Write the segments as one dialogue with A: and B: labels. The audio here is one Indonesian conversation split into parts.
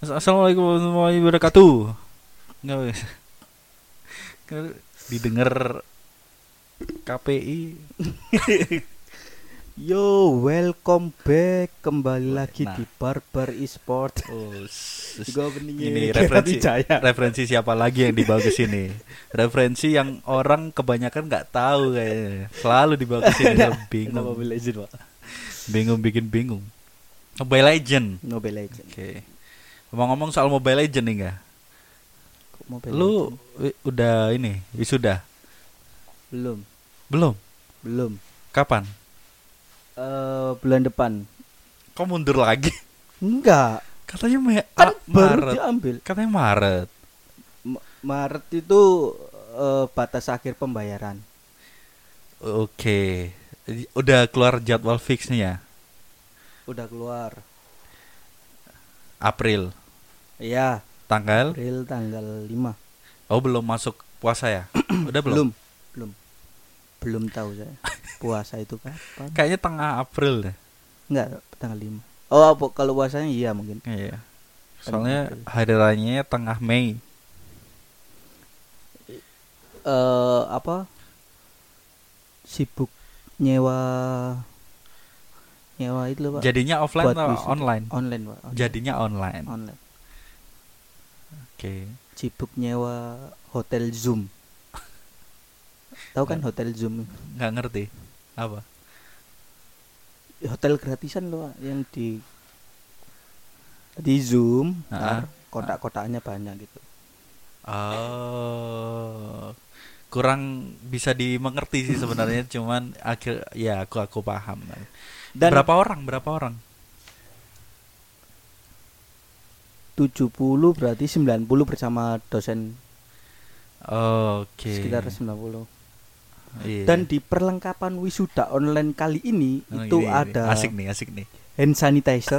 A: Assalamualaikum warahmatullahi wabarakatuh. Nggak wes. Didengar KPI.
B: Yo, welcome back kembali lagi
A: Nah.
B: di Barbar Esport.
A: Oh,
B: Juga bening
A: ini
B: Kira
A: referensi
B: Wijaya.
A: referensi siapa lagi yang dibawa ke sini? Referensi yang orang kebanyakan nggak tahu kayaknya. Selalu dibawa ke sini.
B: Kenapa
A: Bingung.
B: Mobile Legend, Pak?
A: Bingung bikin bingung. Mobile Legend.
B: Mobile Legend.
A: Oke. Ngomong-ngomong soal Mobile Legend nih enggak?
B: Kok Mobile
A: Lu
B: Legend?
A: udah ini wisuda?
B: Belum,
A: Belum.
B: belum.
A: Kapan?
B: Bulan depan.
A: Kok mundur lagi?
B: Enggak,
A: Katanya
B: kan baru
A: Maret.
B: diambil.
A: Katanya Maret.
B: Maret itu batas akhir pembayaran.
A: Oke. Udah keluar jadwal fixnya ya?
B: Udah keluar.
A: April.
B: Iya,
A: Tanggal?
B: April tanggal 5.
A: Oh, belum masuk puasa ya? Udah belum?
B: Belum. Belum tahu saya. Puasa itu kapan?
A: Kayaknya tengah April deh.
B: Enggak, tanggal 5. Oh, kalau puasanya iya mungkin.
A: Iya. Soalnya hari rayanya tengah Mei.
B: Apa? Sibuk nyewa itu loh, Pak.
A: Jadinya offline
B: Buat
A: atau
B: wisuda.
A: online?
B: Online, Pak. Online.
A: Jadinya online.
B: Online.
A: Oke.
B: Sibuk nyewa hotel Zoom. Tahu kan hotel Zoom?
A: Nggak ngerti. Apa?
B: Hotel gratisan loh, Pak, yang di Zoom, ntar kotak-kotaknya banyak gitu.
A: Oh. Kurang bisa dimengerti sih sebenarnya, cuman aku paham.
B: Dan
A: Berapa orang?
B: 70 berarti 90 bersama dosen,
A: Oke.
B: sekitar 90.
A: Iya.
B: Dan di perlengkapan wisuda online kali ini itu
A: Gini.
B: ada
A: Asik nih.
B: hand sanitizer.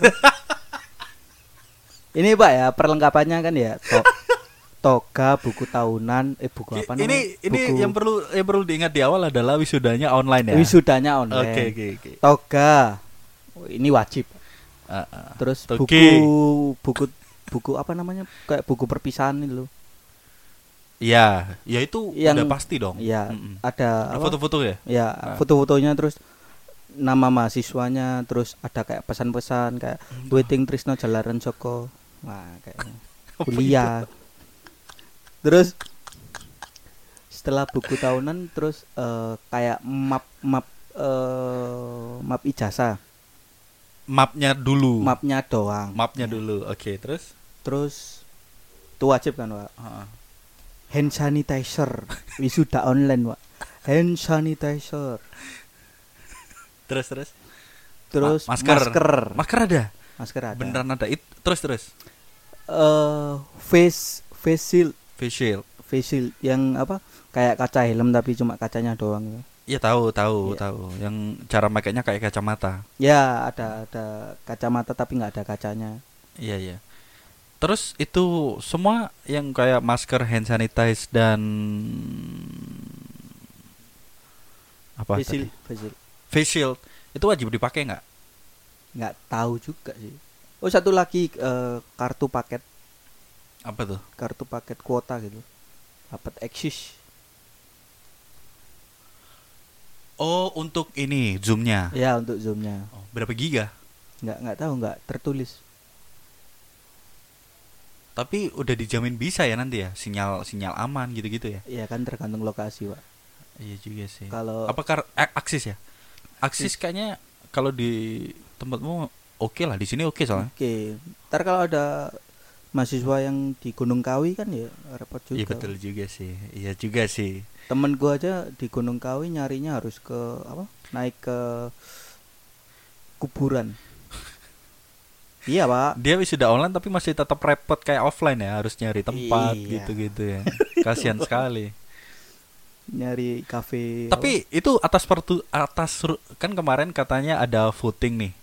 B: Ini Pak ya perlengkapannya kan ya toga, buku tahunan, buku apa namanya?
A: Ini
B: Buku
A: yang perlu diingat di awal adalah wisudanya online ya.
B: wisudanya online.
A: Oke.
B: Toga, ini wajib. Terus
A: Toge.
B: buku apa namanya? Kayak buku perpisahan itu loh.
A: Ya itu
B: Yang
A: udah pasti dong.
B: Ya,
A: Mm-mm.
B: ada apa?
A: Foto-foto ya?
B: Ya, foto-fotonya, terus nama mahasiswanya, terus ada kayak pesan-pesan kayak waiting Trisno Jalaran Joko. Wah, kayaknya kuliah. Terus setelah buku tahunan, terus kayak map ijazah.
A: Mapnya dulu.
B: Mapnya doang.
A: Mapnya dulu. Oke, terus?
B: Terus itu wajib kan, Pak?
A: Heeh.
B: Hand sanitizer. Wisuda online, Pak. Hand sanitizer.
A: Terus?
B: Terus
A: Masker ada?
B: Masker ada.
A: Beneran ada. Terus?
B: Face shield
A: Facial.
B: yang apa? Kayak kaca helm tapi cuma kacanya doang.
A: Iya tahu.
B: Iya.
A: Yang cara makainya kayak kacamata.
B: Ya, ada kacamata tapi nggak ada kacanya.
A: Iya. Terus itu semua yang kayak masker, hand sanitize dan apa tadi? Face shield itu wajib dipakai nggak?
B: Nggak tahu juga sih. Oh, satu lagi kartu paket
A: Apa tuh?
B: kuota gitu. Dapat eksis.
A: Oh, untuk ini zoomnya.
B: Ya, untuk zoomnya.
A: Oh, berapa giga?
B: Nggak tahu, nggak tertulis.
A: Tapi udah dijamin bisa ya nanti ya, sinyal aman gitu-gitu ya.
B: Ya kan tergantung lokasi, Pak.
A: Iya juga sih.
B: Kalau
A: Apakah Aksis ya? Aksis kayaknya kalau di tempatmu oke lah, di sini oke soalnya.
B: Oke. Ntar kalau ada mahasiswa yang di Gunung Kawi kan ya repot juga.
A: Iya betul juga sih. Iya juga sih.
B: Temen gua aja di Gunung Kawi nyarinya harus ke apa? Naik ke kuburan. Iya, Pak.
A: Dia sudah online tapi masih tetap repot kayak offline ya, harus nyari tempat
B: Iya.
A: gitu-gitu ya. Kasihan sekali.
B: Nyari kafe.
A: Tapi itu kan kemarin katanya ada voting nih.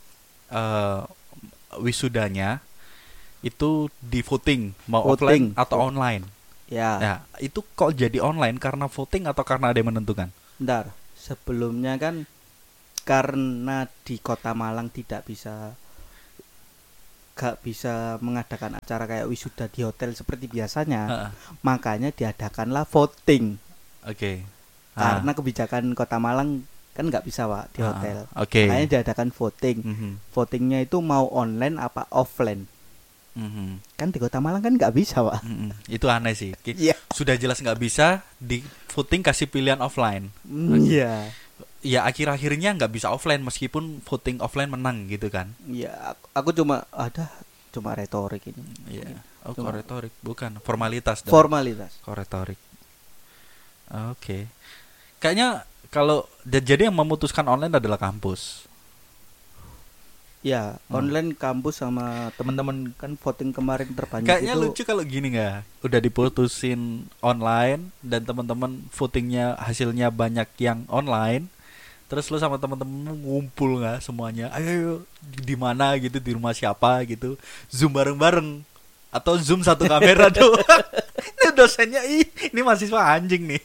A: Wisudanya itu di voting mau offline atau online.
B: Ya.
A: Nah, itu kok jadi online karena voting atau karena ada yang menentukan?
B: Bentar. Sebelumnya kan karena di Kota Malang tidak bisa gak bisa mengadakan acara kayak wisuda di hotel seperti biasanya,
A: Heeh.
B: makanya diadakanlah voting.
A: Oke.
B: Karena kebijakan Kota Malang kan nggak bisa Pak di hotel.
A: Oke.
B: Makanya diadakan voting.
A: Mhm.
B: Votingnya itu mau online apa offline.
A: Mhm.
B: Kan di Kota Malang kan nggak bisa Pak.
A: Mhm. Itu aneh sih.
B: Iya.
A: Sudah jelas nggak bisa, di voting kasih pilihan offline.
B: Iya.
A: Ya akhir-akhirnya nggak bisa offline meskipun voting offline menang gitu kan.
B: Iya, aku cuma retorik ini.
A: Iya. Oh,
B: Cuma-
A: retorik bukan formalitas dong.
B: Formalitas.
A: Retorik. Oke. Kayaknya kalau jadi yang memutuskan online adalah kampus.
B: Ya, online kampus sama teman-teman kan voting kemarin terbanyak
A: Kayaknya
B: itu.
A: lucu kalau gini nggak? Udah diputusin online dan teman-teman votingnya hasilnya banyak yang online. Terus lu sama teman-teman ngumpul nggak semuanya? Ayo di mana gitu, di rumah siapa gitu. Zoom bareng-bareng atau Zoom satu kamera tuh. Ini dosennya ini mahasiswa anjing nih.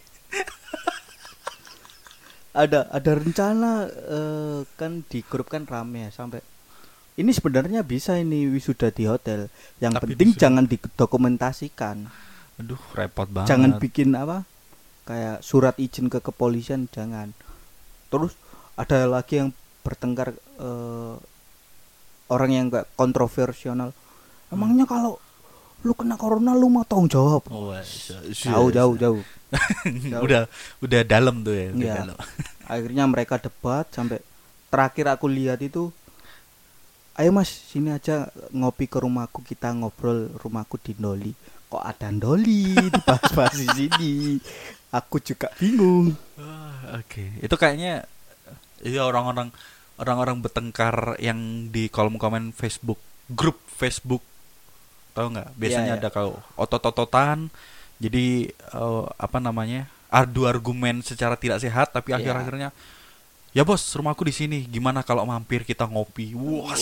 B: Ada rencana kan di grup kan rame ya sampai ini sebenarnya bisa ini wisuda di hotel. Yang
A: Tapi
B: penting
A: disuruh-
B: jangan didokumentasikan.
A: Aduh, repot banget.
B: Jangan bikin apa? Kayak surat izin ke kepolisian jangan. Terus ada lagi yang bertengkar orang yang gak kontroversial. Emangnya kalau lu kena corona lu mau tanggung jawab?
A: Oh,
B: Jauh.
A: udah dalam tuh ya. Udah
B: Iya.
A: dalam.
B: Akhirnya mereka debat sampai terakhir aku lihat itu, ayo mas sini aja ngopi ke rumahku, kita ngobrol, rumahku di Ndoli. Kok ada Ndoli dibahas-bahas di sini? Aku juga bingung.
A: Oke, itu kayaknya iya orang-orang bertengkar yang di kolom komen Facebook, grup Facebook, tahu nggak? Biasanya
B: Iya.
A: ada kalau otot-ototan, jadi apa namanya, adu argumen secara tidak sehat, tapi
B: Iya.
A: akhir-akhirnya, ya bos, rumahku di sini, gimana kalau mampir kita ngopi? Wah,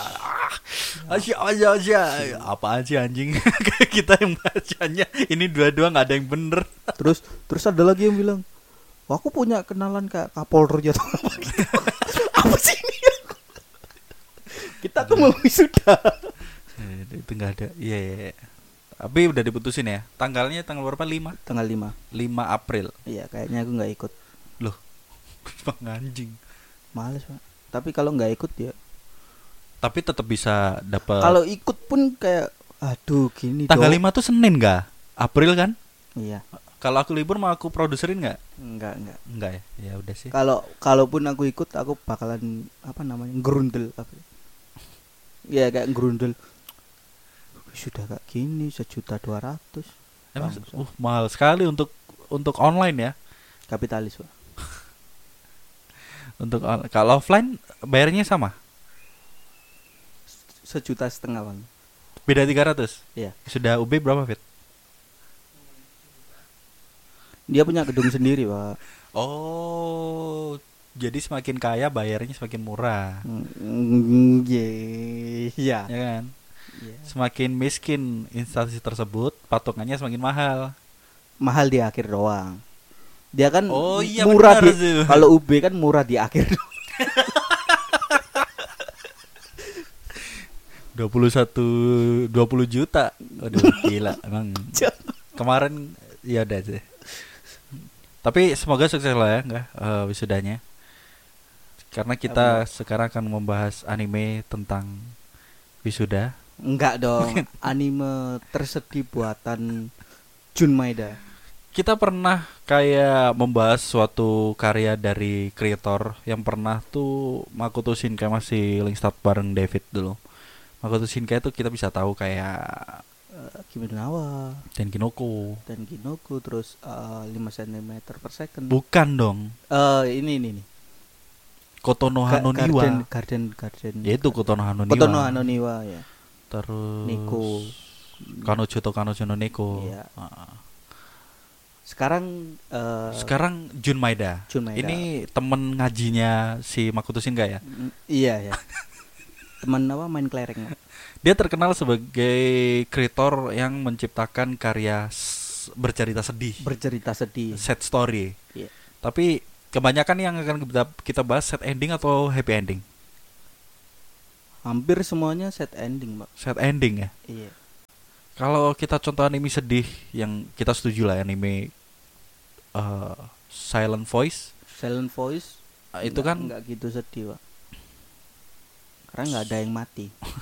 A: aja, apa aja anjing? Kita yang bacanya, ini dua-dua nggak ada yang bener.
B: Terus ada lagi yang bilang, "Wah, aku punya kenalan kayak Kapolri atau apa gitu." Apa sih ini? Kita tuh mau wisuda.
A: Itu nggak ada, iya. Tapi udah diputusin ya. Tanggalnya tanggal berapa? 5
B: Tanggal 5.
A: April.
B: Iya, kayaknya aku nggak ikut.
A: Loh. Bang anjing.
B: Males, Pak. Tapi kalau nggak ikut ya.
A: Tapi tetap bisa dapat.
B: Kalau ikut pun kayak aduh gini
A: Tanggal
B: dong.
A: 5 tuh Senin nggak? April kan?
B: Iya.
A: Kalau aku libur mau aku produserin nggak?
B: Enggak.
A: Enggak ya. Ya udah sih.
B: Kalaupun aku ikut, aku bakalan apa namanya? Ngerundel apa. Ya kayak ngerundel. Sudah kayak gini 1.200.000.
A: Emang
B: Bangsa.
A: mahal sekali untuk online ya.
B: Kapitalis, Pak.
A: Kalau offline bayarnya sama.
B: 1,5 juta, Bang.
A: Beda 300.
B: Iya.
A: Sudah UB berapa, Fit?
B: Dia punya gedung sendiri, Pak.
A: Oh, jadi semakin kaya bayarnya semakin murah.
B: Iya.
A: Ya kan?
B: Iya.
A: Semakin miskin instansi tersebut, patungannya semakin mahal.
B: Mahal di akhir doang. Dia kan
A: Oh iya,
B: murah
A: benar
B: di
A: tuh.
B: kalau UB kan murah di akhir doang.
A: 20 juta. Waduh, gila emang. Kemarin ya udah sih. Tapi semoga sukses lah ya enggak wisudanya. Karena kita sekarang akan membahas anime tentang wisuda.
B: Enggak dong. Anime tersedih buatan Jun Maeda.
A: Kita pernah kayak membahas suatu karya dari kreator yang pernah tuh Makoto Shinkai masih link start bareng David dulu. Makoto Shinkai tuh kita bisa tahu kayak
B: Kimi no Na wa
A: Tenkinoko.
B: dan Ginoku terus 5 cm per second.
A: Bukan dong.
B: Ini.
A: Kotono Hanoniwa.
B: Garden.
A: Yaitu Kotono Hanoniwa.
B: Kotono Hanoniwa ya.
A: Terus
B: Neko.
A: Kanojo to Kanojo no Neko.
B: Iya.
A: Ah.
B: Sekarang
A: Sekarang Jun Maeda.
B: Jun Maeda.
A: Ini temen ngajinya si Makoto Shinkai ya.
B: Iya ya. Teman apa main kelereng.
A: Dia terkenal sebagai kreator yang menciptakan karya bercerita sedih.
B: Bercerita sedih.
A: Sad story.
B: Iya.
A: Tapi kebanyakan yang akan kita bahas sad ending atau happy ending.
B: Hampir semuanya sad ending, Pak.
A: Sad ending ya.
B: Iya.
A: Kalau kita contoh anime sedih yang kita setuju lah, anime Silent Voice.
B: Silent Voice
A: Itu kan
B: nggak gitu sedih, Pak. Karena nggak ada yang mati.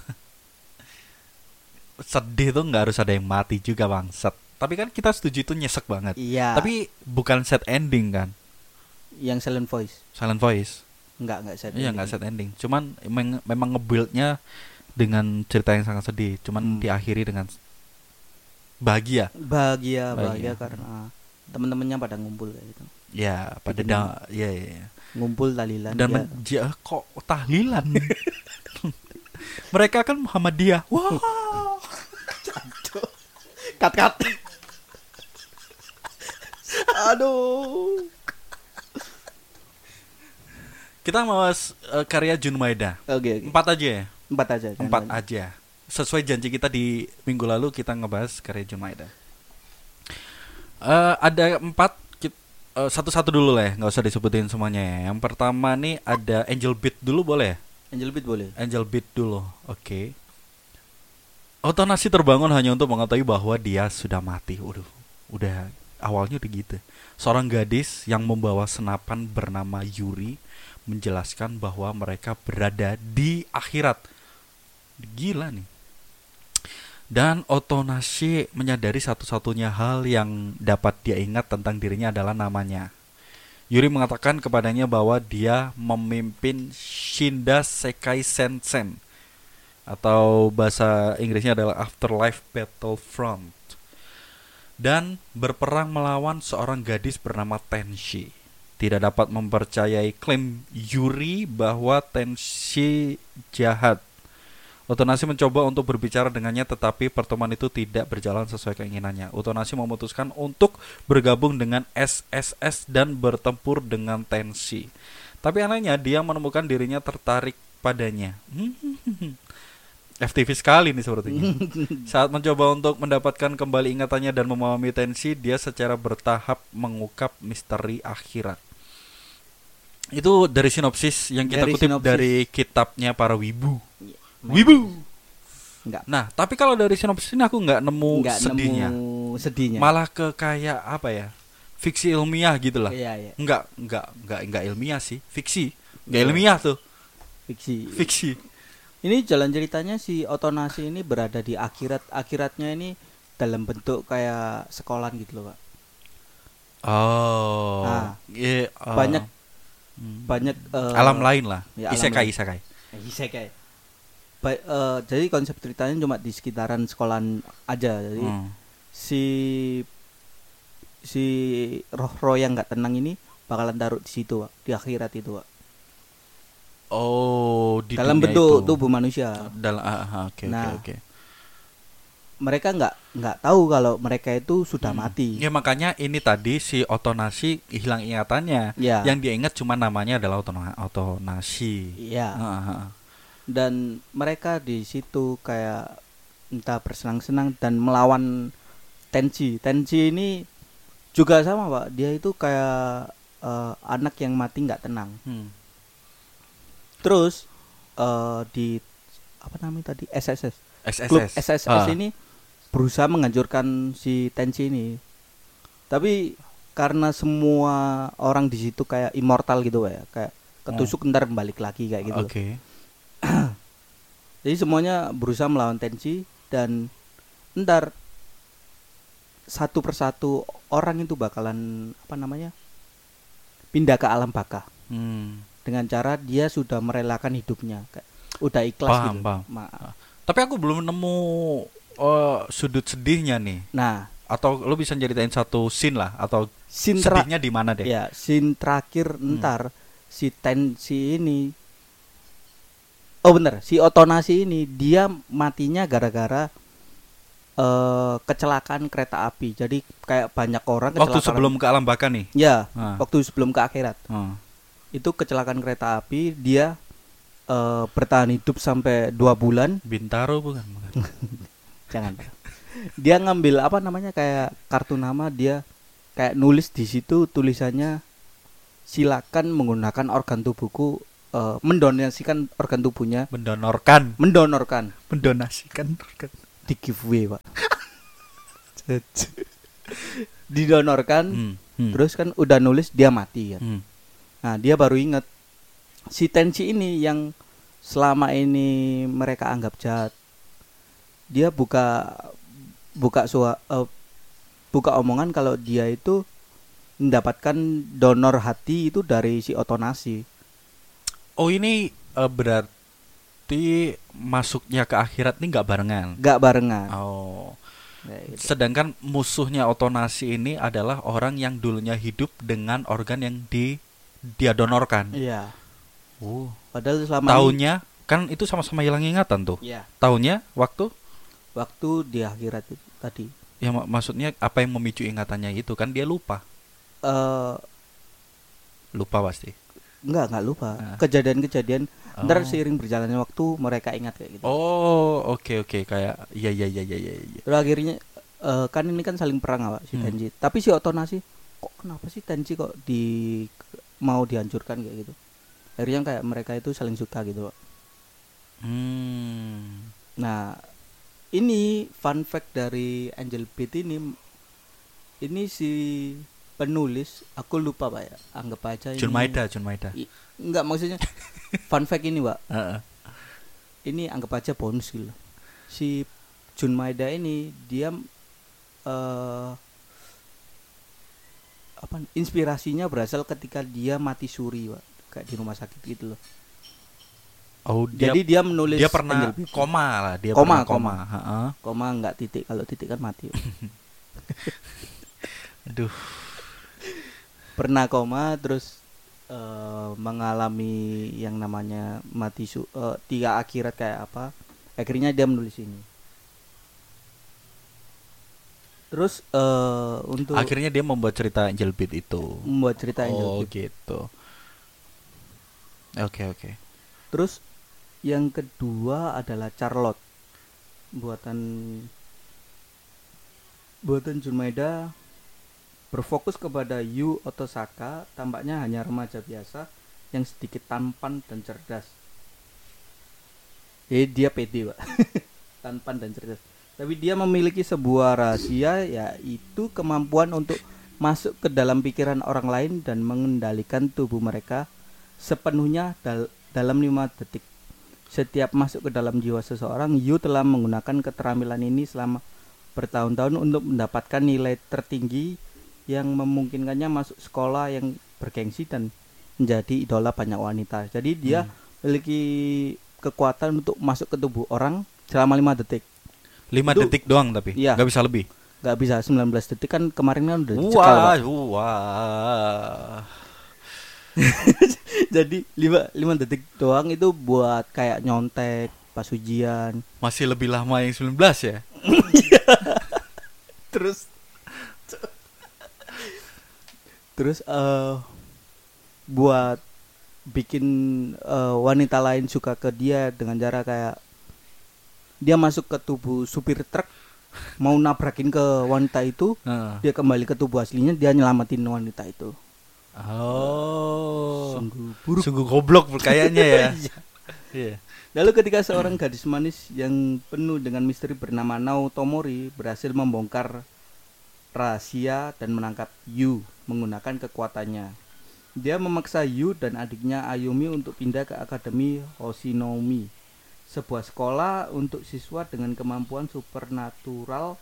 A: sedih tuh nggak harus ada yang mati juga bangsat. Tapi kan kita setuju itu nyesek banget.
B: Iya.
A: Tapi bukan sad ending kan.
B: Yang Silent Voice
A: Silent Voice.
B: nggak sad
A: Iya
B: ending.
A: nggak sad ending. Cuman memang ngebuildnya dengan cerita yang sangat sedih. Cuman diakhiri dengan bahagia.
B: Bahagia
A: Bahagia.
B: karena teman-temannya pada ngumpul kayak gitu.
A: Ya pada ya.
B: Ngumpul tahlilan
A: Dan
B: dia.
A: kok tahlilan. Mereka kan Muhammadiyah. Wah.
B: Cut. Aduh.
A: Kita mau karya Jun Maeda.
B: Oke.
A: 4 aja ya.
B: 4 aja.
A: 4 aja. Sesuai janji kita di minggu lalu kita ngebahas karya Jun Maeda. Ada 4 satu-satu dulu lah ya, nggak usah disebutin semuanya ya. Yang pertama nih ada Angel Beat dulu boleh?
B: Angel Beat boleh.
A: Angel Beat dulu, oke. Otonasi terbangun hanya untuk mengetahui bahwa dia sudah mati. Udah awalnya udah gitu. Seorang gadis yang membawa senapan bernama Yuri menjelaskan bahwa mereka berada di akhirat. Gila nih. Dan Otonasi menyadari satu-satunya hal yang dapat dia ingat tentang dirinya adalah namanya. Yuri mengatakan kepadanya bahwa dia memimpin Shinda Sekai Sensen, atau bahasa Inggrisnya adalah Afterlife Battlefront, dan berperang melawan seorang gadis bernama Tenshi. Tidak dapat mempercayai klaim Yuri bahwa Tenshi jahat. Otonasi mencoba untuk berbicara dengannya, tetapi pertemuan itu tidak berjalan sesuai keinginannya. Otonasi memutuskan untuk bergabung dengan SSS dan bertempur dengan Tenshi. Tapi anehnya dia menemukan dirinya tertarik padanya. FTV sekali nih sepertinya. Saat mencoba untuk mendapatkan kembali ingatannya dan memahami Tenshi, dia secara bertahap mengungkap misteri akhirat. Itu dari sinopsis yang kita kutip dari kitabnya para wibu. Wibu.
B: Enggak.
A: Nah, tapi kalau dari sinopsis ini aku nggak nemu sedihnya. Malah ke kayak apa ya? Fiksi ilmiah gitu lah.
B: Iya.
A: Enggak ilmiah sih, fiksi. Enggak ilmiah tuh. Fiksi.
B: Ini jalan ceritanya si Otonasi ini berada di akhirat. Akhiratnya ini dalam bentuk kayak sekolahan gitu loh, Pak.
A: Oh.
B: Nah, banyak
A: alam lain lah.
B: Ya,
A: isekai.
B: Jadi konsep ceritanya cuma di sekitaran sekolahan aja. Jadi si roh yang nggak tenang ini bakalan taruh di situ, Pak, di akhirat itu, Pak.
A: Oh, di
B: dalam bentuk itu tubuh manusia.
A: Oke.
B: Mereka nggak tahu kalau mereka itu sudah mati.
A: Ya makanya ini tadi si Otonasi hilang ingatannya.
B: Ya.
A: Yang dia ingat cuma namanya adalah Otonasi.
B: Iya. Dan mereka di situ kayak entah bersenang-senang dan melawan Tenshi. Tenshi ini juga sama, Pak. Dia itu kayak anak yang mati nggak tenang. Terus di apa namanya tadi SSS. Klub SSS ini berusaha menghancurkan si Tenshi ini. Tapi karena semua orang di situ kayak immortal gitu ya, kayak ketusuk ntar balik lagi kayak gitu.
A: Oke.
B: Jadi semuanya berusaha melawan Tenshi dan ntar satu persatu orang itu bakalan pindah ke alam baka. Dengan cara dia sudah merelakan hidupnya, kayak udah ikhlas gitu.
A: Tapi aku belum nemu sudut sedihnya nih.
B: Nah,
A: atau lo bisa ceritain satu scene lah, atau
B: scene
A: sedihnya di mana deh?
B: Ya, scene terakhir ntar si Tenshi ini. Oh bener, si Otonasi ini dia matinya gara-gara kecelakaan kereta api. Jadi kayak banyak orang kecelakaan.
A: Waktu sebelum ke alam baka nih?
B: Ya, waktu sebelum ke akhirat. Itu kecelakaan kereta api, dia bertahan hidup sampai 2 bulan.
A: Bintaro bukan?
B: Jangan. Dia ngambil kayak kartu nama, dia kayak nulis di situ tulisannya, silakan menggunakan organ tubuhku mendonasikan organ tubuhnya, mendonasikan
A: organ.
B: di giveaway, Pak. Didonorkan, terus kan udah nulis dia mati kan. Nah, dia baru ingat si Tenchi ini yang selama ini mereka anggap jahat. Dia buka omongan kalau dia itu mendapatkan donor hati itu dari si Otonashi.
A: Oh, ini berarti masuknya ke akhirat ini nggak barengan. Oh. Ya, gitu. Sedangkan musuhnya Otonashi ini adalah orang yang dulunya hidup dengan organ yang dia donorkan.
B: Iya.
A: Padahal selama tahunnya kan itu sama-sama hilang ingatan tuh.
B: Iya.
A: Tahunnya waktu
B: di akhirat itu tadi.
A: Ya maksudnya apa yang memicu ingatannya itu kan dia lupa. Lupa pasti.
B: Enggak lupa. Kejadian-kejadian ntar seiring berjalannya waktu mereka ingat kayak gitu.
A: Oh, oke kayak iya.
B: Terus akhirnya kan ini kan saling perang si Tenchi. Tapi si Otonashi kok kenapa sih Tenchi kok mau dihancurkan kayak gitu. Akhirnya kayak mereka itu saling suka gitu, Pak. Nah, ini fun fact dari Angel Beat ini si penulis aku lupa, Pak ya. Anggap aja
A: Jun Maeda.
B: Enggak, maksudnya fun fact ini, Pak. Ini anggap aja bonus gitu. Si Jun Maeda ini dia inspirasinya berasal ketika dia mati suri, Pak. Kayak di rumah sakit gitu loh.
A: Oh,
B: jadi dia menulis,
A: dia pernah koma lah,
B: koma. Koma enggak titik, kalau titik kan mati.
A: Aduh.
B: Pernah koma terus mengalami yang namanya mati tiga akhirat kayak apa. Akhirnya dia menulis ini. Terus untuk
A: akhirnya dia membuat cerita Angel Beat itu.
B: Oh
A: gitu. Oke.
B: Terus yang kedua adalah Charlotte. Buatan Jun Maeda berfokus kepada Yu Otosaka, tampaknya hanya remaja biasa yang sedikit tampan dan cerdas. Dia pede, Pak. Tampan dan cerdas. Tapi dia memiliki sebuah rahasia, yaitu kemampuan untuk masuk ke dalam pikiran orang lain dan mengendalikan tubuh mereka sepenuhnya dalam 5 detik. Setiap masuk ke dalam jiwa seseorang, Yu telah menggunakan keterampilan ini selama bertahun-tahun untuk mendapatkan nilai tertinggi yang memungkinkannya masuk sekolah yang bergengsi dan menjadi idola banyak wanita. Jadi dia memiliki kekuatan untuk masuk ke tubuh orang selama 5 detik.
A: 5 detik doang tapi?
B: Iya.
A: Gak bisa lebih?
B: Gak bisa, 19 detik kan kemarin kan udah dicekal, Pak.
A: Wah.
B: Jadi 5 detik doang itu buat kayak nyontek pas ujian.
A: Masih lebih lama yang 19 ya?
B: Terus buat bikin wanita lain suka ke dia dengan cara kayak dia masuk ke tubuh supir truk, mau nabrakin ke wanita itu, dia kembali ke tubuh aslinya, dia nyelamatin wanita itu.
A: Oh,
B: sungguh
A: goblok kayaknya ya.
B: Yeah. Lalu ketika seorang gadis manis yang penuh dengan misteri bernama Nao Tomori berhasil membongkar rahasia dan menangkap Yu menggunakan kekuatannya, dia memaksa Yu dan adiknya Ayumi untuk pindah ke Akademi Hoshinomi, sebuah sekolah untuk siswa dengan kemampuan supernatural.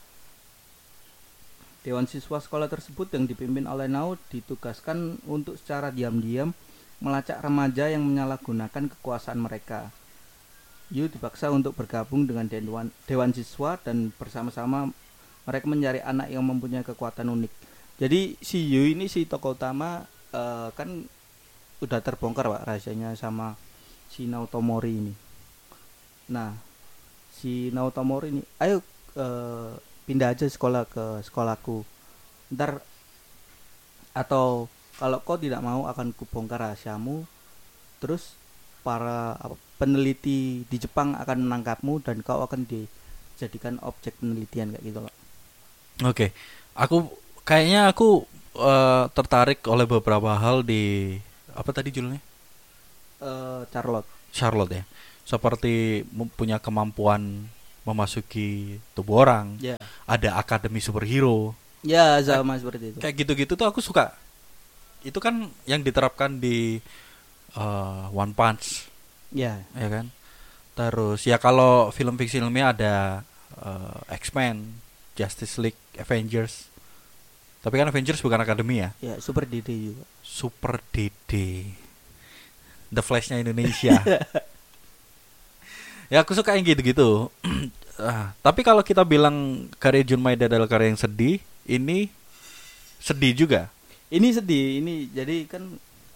B: Dewan siswa sekolah tersebut yang dipimpin oleh Nao ditugaskan untuk secara diam-diam melacak remaja yang menyalahgunakan kekuasaan mereka. Yu dipaksa untuk bergabung dengan dewan siswa dan bersama-sama mereka mencari anak yang mempunyai kekuatan unik. Jadi si Yu ini, si tokoh utama, kan udah terbongkar, Pak, rahasianya sama si Nao Tomori ini. Nah, si Nao Tomori ini, ayo pindah aja sekolah ke sekolahku. Ntar atau kalau kau tidak mau akan kubongkar rahasiamu. Terus para peneliti di Jepang akan menangkapmu dan kau akan dijadikan objek penelitian kayak gitu loh.
A: Oke. Aku tertarik oleh beberapa hal di apa tadi judulnya?
B: Charlotte.
A: Charlotte ya. Seperti punya kemampuan memasuki tubuh orang.
B: Ya.
A: Ada akademi superhero.
B: Ya, sama seperti itu.
A: Kayak gitu-gitu tuh aku suka. Itu kan yang diterapkan di One Punch,
B: Ya.
A: ya kan. Terus ya kalau film fiksi-filmnya ada X-Men, Justice League, Avengers. Tapi kan Avengers bukan akademi ya.
B: Ya, Super Dede juga.
A: Super Dede, The Flash-nya Indonesia. Ya aku suka yang gitu-gitu. Tapi kalau kita bilang karya Junmaeda adalah karya yang sedih, ini sedih juga.
B: Ini sedih, ini jadi kan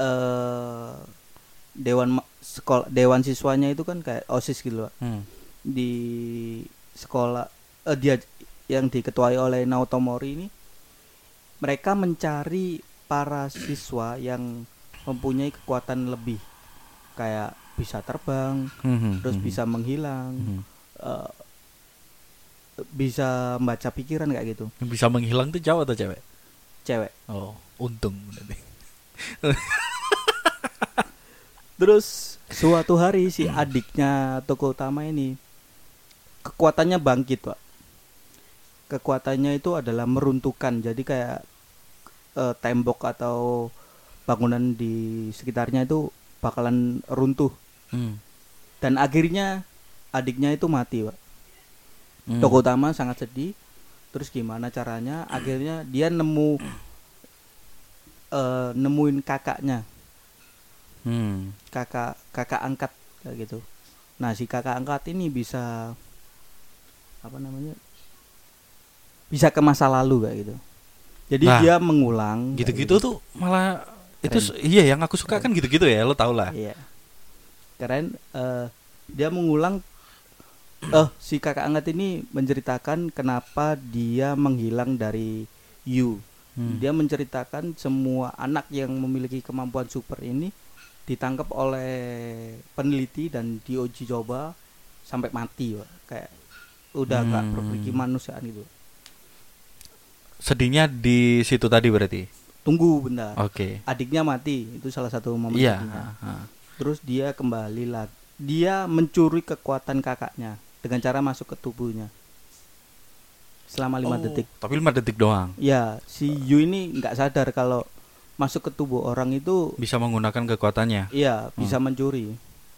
B: dewan siswanya itu kan kayak OSIS gitu Pak. Di sekolah dia yang diketuai oleh Naoto Mori ini, mereka mencari para siswa yang mempunyai kekuatan lebih, kayak bisa terbang, terus bisa menghilang, bisa membaca pikiran kayak gitu.
A: Bisa menghilang tuh cowok atau cewek?
B: Cewek.
A: Oh, untung berarti.
B: Terus suatu hari si adiknya tokoh utama ini kekuatannya bangkit Pak. Kekuatannya itu adalah meruntuhkan. Jadi kayak tembok atau bangunan di sekitarnya itu bakalan runtuh. Dan akhirnya adiknya itu mati Pak. Tokoh utama sangat sedih. Terus gimana caranya? Akhirnya dia nemuin kakaknya. Kakak angkat kayak gitu. Nah, si kakak angkat ini bisa bisa ke masa lalu kayak gitu. Jadi dia mengulang
A: gitu-gitu tuh malah keren. Itu iya yang aku suka keren. Kan gitu-gitu ya, lo tau lah.
B: Iya. Keren. Dia mengulang. Si kakak angkat ini menceritakan kenapa dia menghilang dari Yu. Dia menceritakan semua anak yang memiliki kemampuan super ini ditangkap oleh peneliti dan diuji coba sampai mati Pak. Kayak udah gak berpikir manusiaan gitu.
A: Sedihnya di situ tadi berarti.
B: Tunggu bentar.
A: Oke.
B: Adiknya mati, itu salah satu momen sedihnya. Terus dia kembali lagi. Dia mencuri kekuatan kakaknya dengan cara masuk ke tubuhnya. Selama 5 detik.
A: Tapi 5 detik doang.
B: Ya, si Yu ini nggak sadar kalau masuk ke tubuh orang itu
A: bisa menggunakan kekuatannya.
B: Iya, bisa mencuri.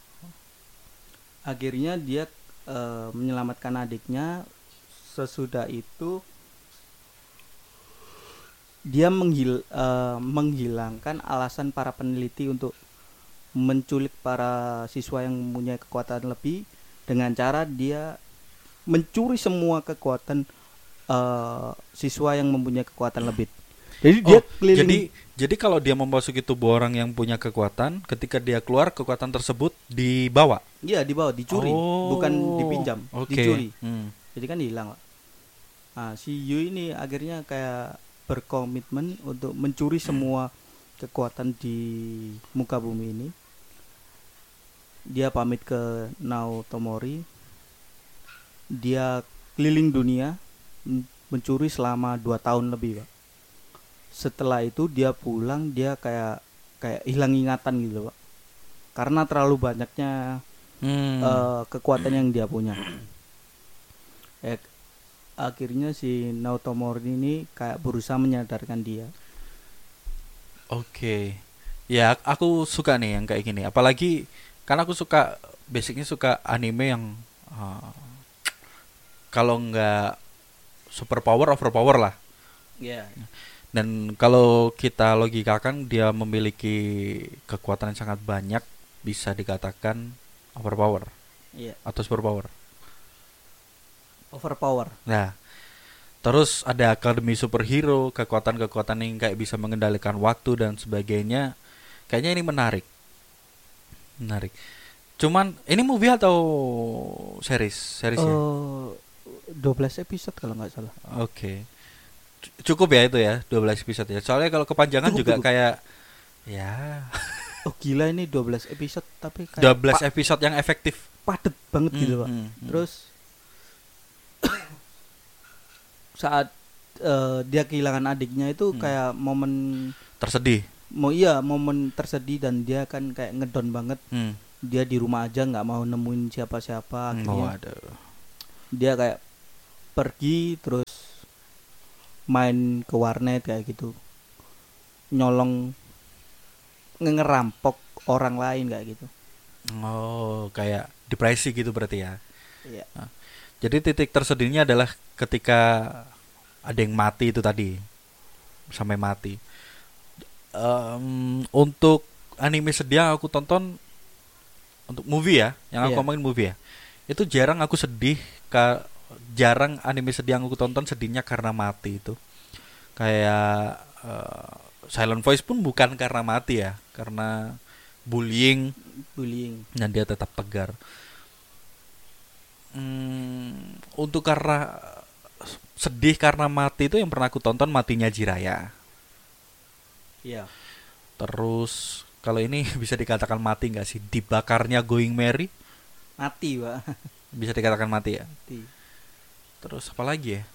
B: Akhirnya dia menyelamatkan adiknya. Sesudah itu dia menghilangkan alasan para peneliti untuk menculik para siswa yang mempunyai kekuatan lebih dengan cara dia mencuri semua kekuatan siswa yang mempunyai kekuatan lebih. Jadi dia keliling.
A: Jadi kalau dia memasuki tubuh orang yang punya kekuatan, ketika dia keluar kekuatan tersebut dibawa.
B: Iya, dibawa, dicuri, bukan dipinjam, dicuri. Jadi kan hilang. Nah, si Yu ini akhirnya kayak berkomitmen untuk mencuri semua kekuatan di muka bumi ini. Dia pamit ke Naoto Mori. Dia keliling dunia mencuri selama 2 tahun lebih, Pak. Setelah itu dia pulang, dia kayak hilang ingatan gitu, Pak. Karena terlalu banyaknya kekuatan yang dia punya. Akhirnya si Naoto Mori ini kayak berusaha menyadarkan dia.
A: Oke. Ya, aku suka nih yang kayak gini. Apalagi karena aku suka, basicnya suka anime yang kalau nggak super power, overpower lah.
B: Iya. Yeah.
A: Dan kalau kita logikakan, dia memiliki kekuatan yang sangat banyak, bisa dikatakan overpower.
B: Iya.
A: Atau superpower.
B: Overpower.
A: Nah, terus ada akademi superhero, kekuatan-kekuatan yang kayak bisa mengendalikan waktu dan sebagainya. Kayaknya ini menarik. Cuman ini movie atau seriesnya?
B: 12 episode kalau nggak salah.
A: Oke. Cukup ya itu ya, 12 episode ya. Soalnya kalau kepanjangan cukup. Kayak ya.
B: Oh gila, ini 12 episode tapi kayak
A: 12 episode yang efektif.
B: Padet banget gitu, Pak. Terus saat dia kehilangan adiknya itu kayak momen
A: tersedih.
B: momen tersedih dan dia kan kayak ngedon banget. Dia di rumah aja nggak mau nemuin siapa-siapa, akhirnya
A: Waduh.
B: dia kayak pergi terus main ke warnet kayak gitu, nyolong ngerampok orang lain kayak gitu.
A: Oh, kayak depresi gitu berarti ya.
B: Iya.
A: Jadi titik tersedihnya adalah ketika ada yang mati itu tadi, sampai mati. Untuk anime sedih yang aku tonton, untuk movie ya, yang aku
B: Iya.
A: ngomongin movie ya, itu jarang aku sedih. Jarang anime sedih yang aku tonton sedihnya karena mati itu. Kayak Silent Voice pun bukan karena mati ya, karena bullying dan dia tetap tegar. Untuk karena sedih karena mati itu yang pernah aku tonton matinya Jiraya.
B: Iya.
A: Terus kalau ini bisa dikatakan mati nggak sih? Dibakarnya Going Merry
B: Mati, Pak.
A: bisa dikatakan mati ya.
B: Mati.
A: Terus apa lagi ya?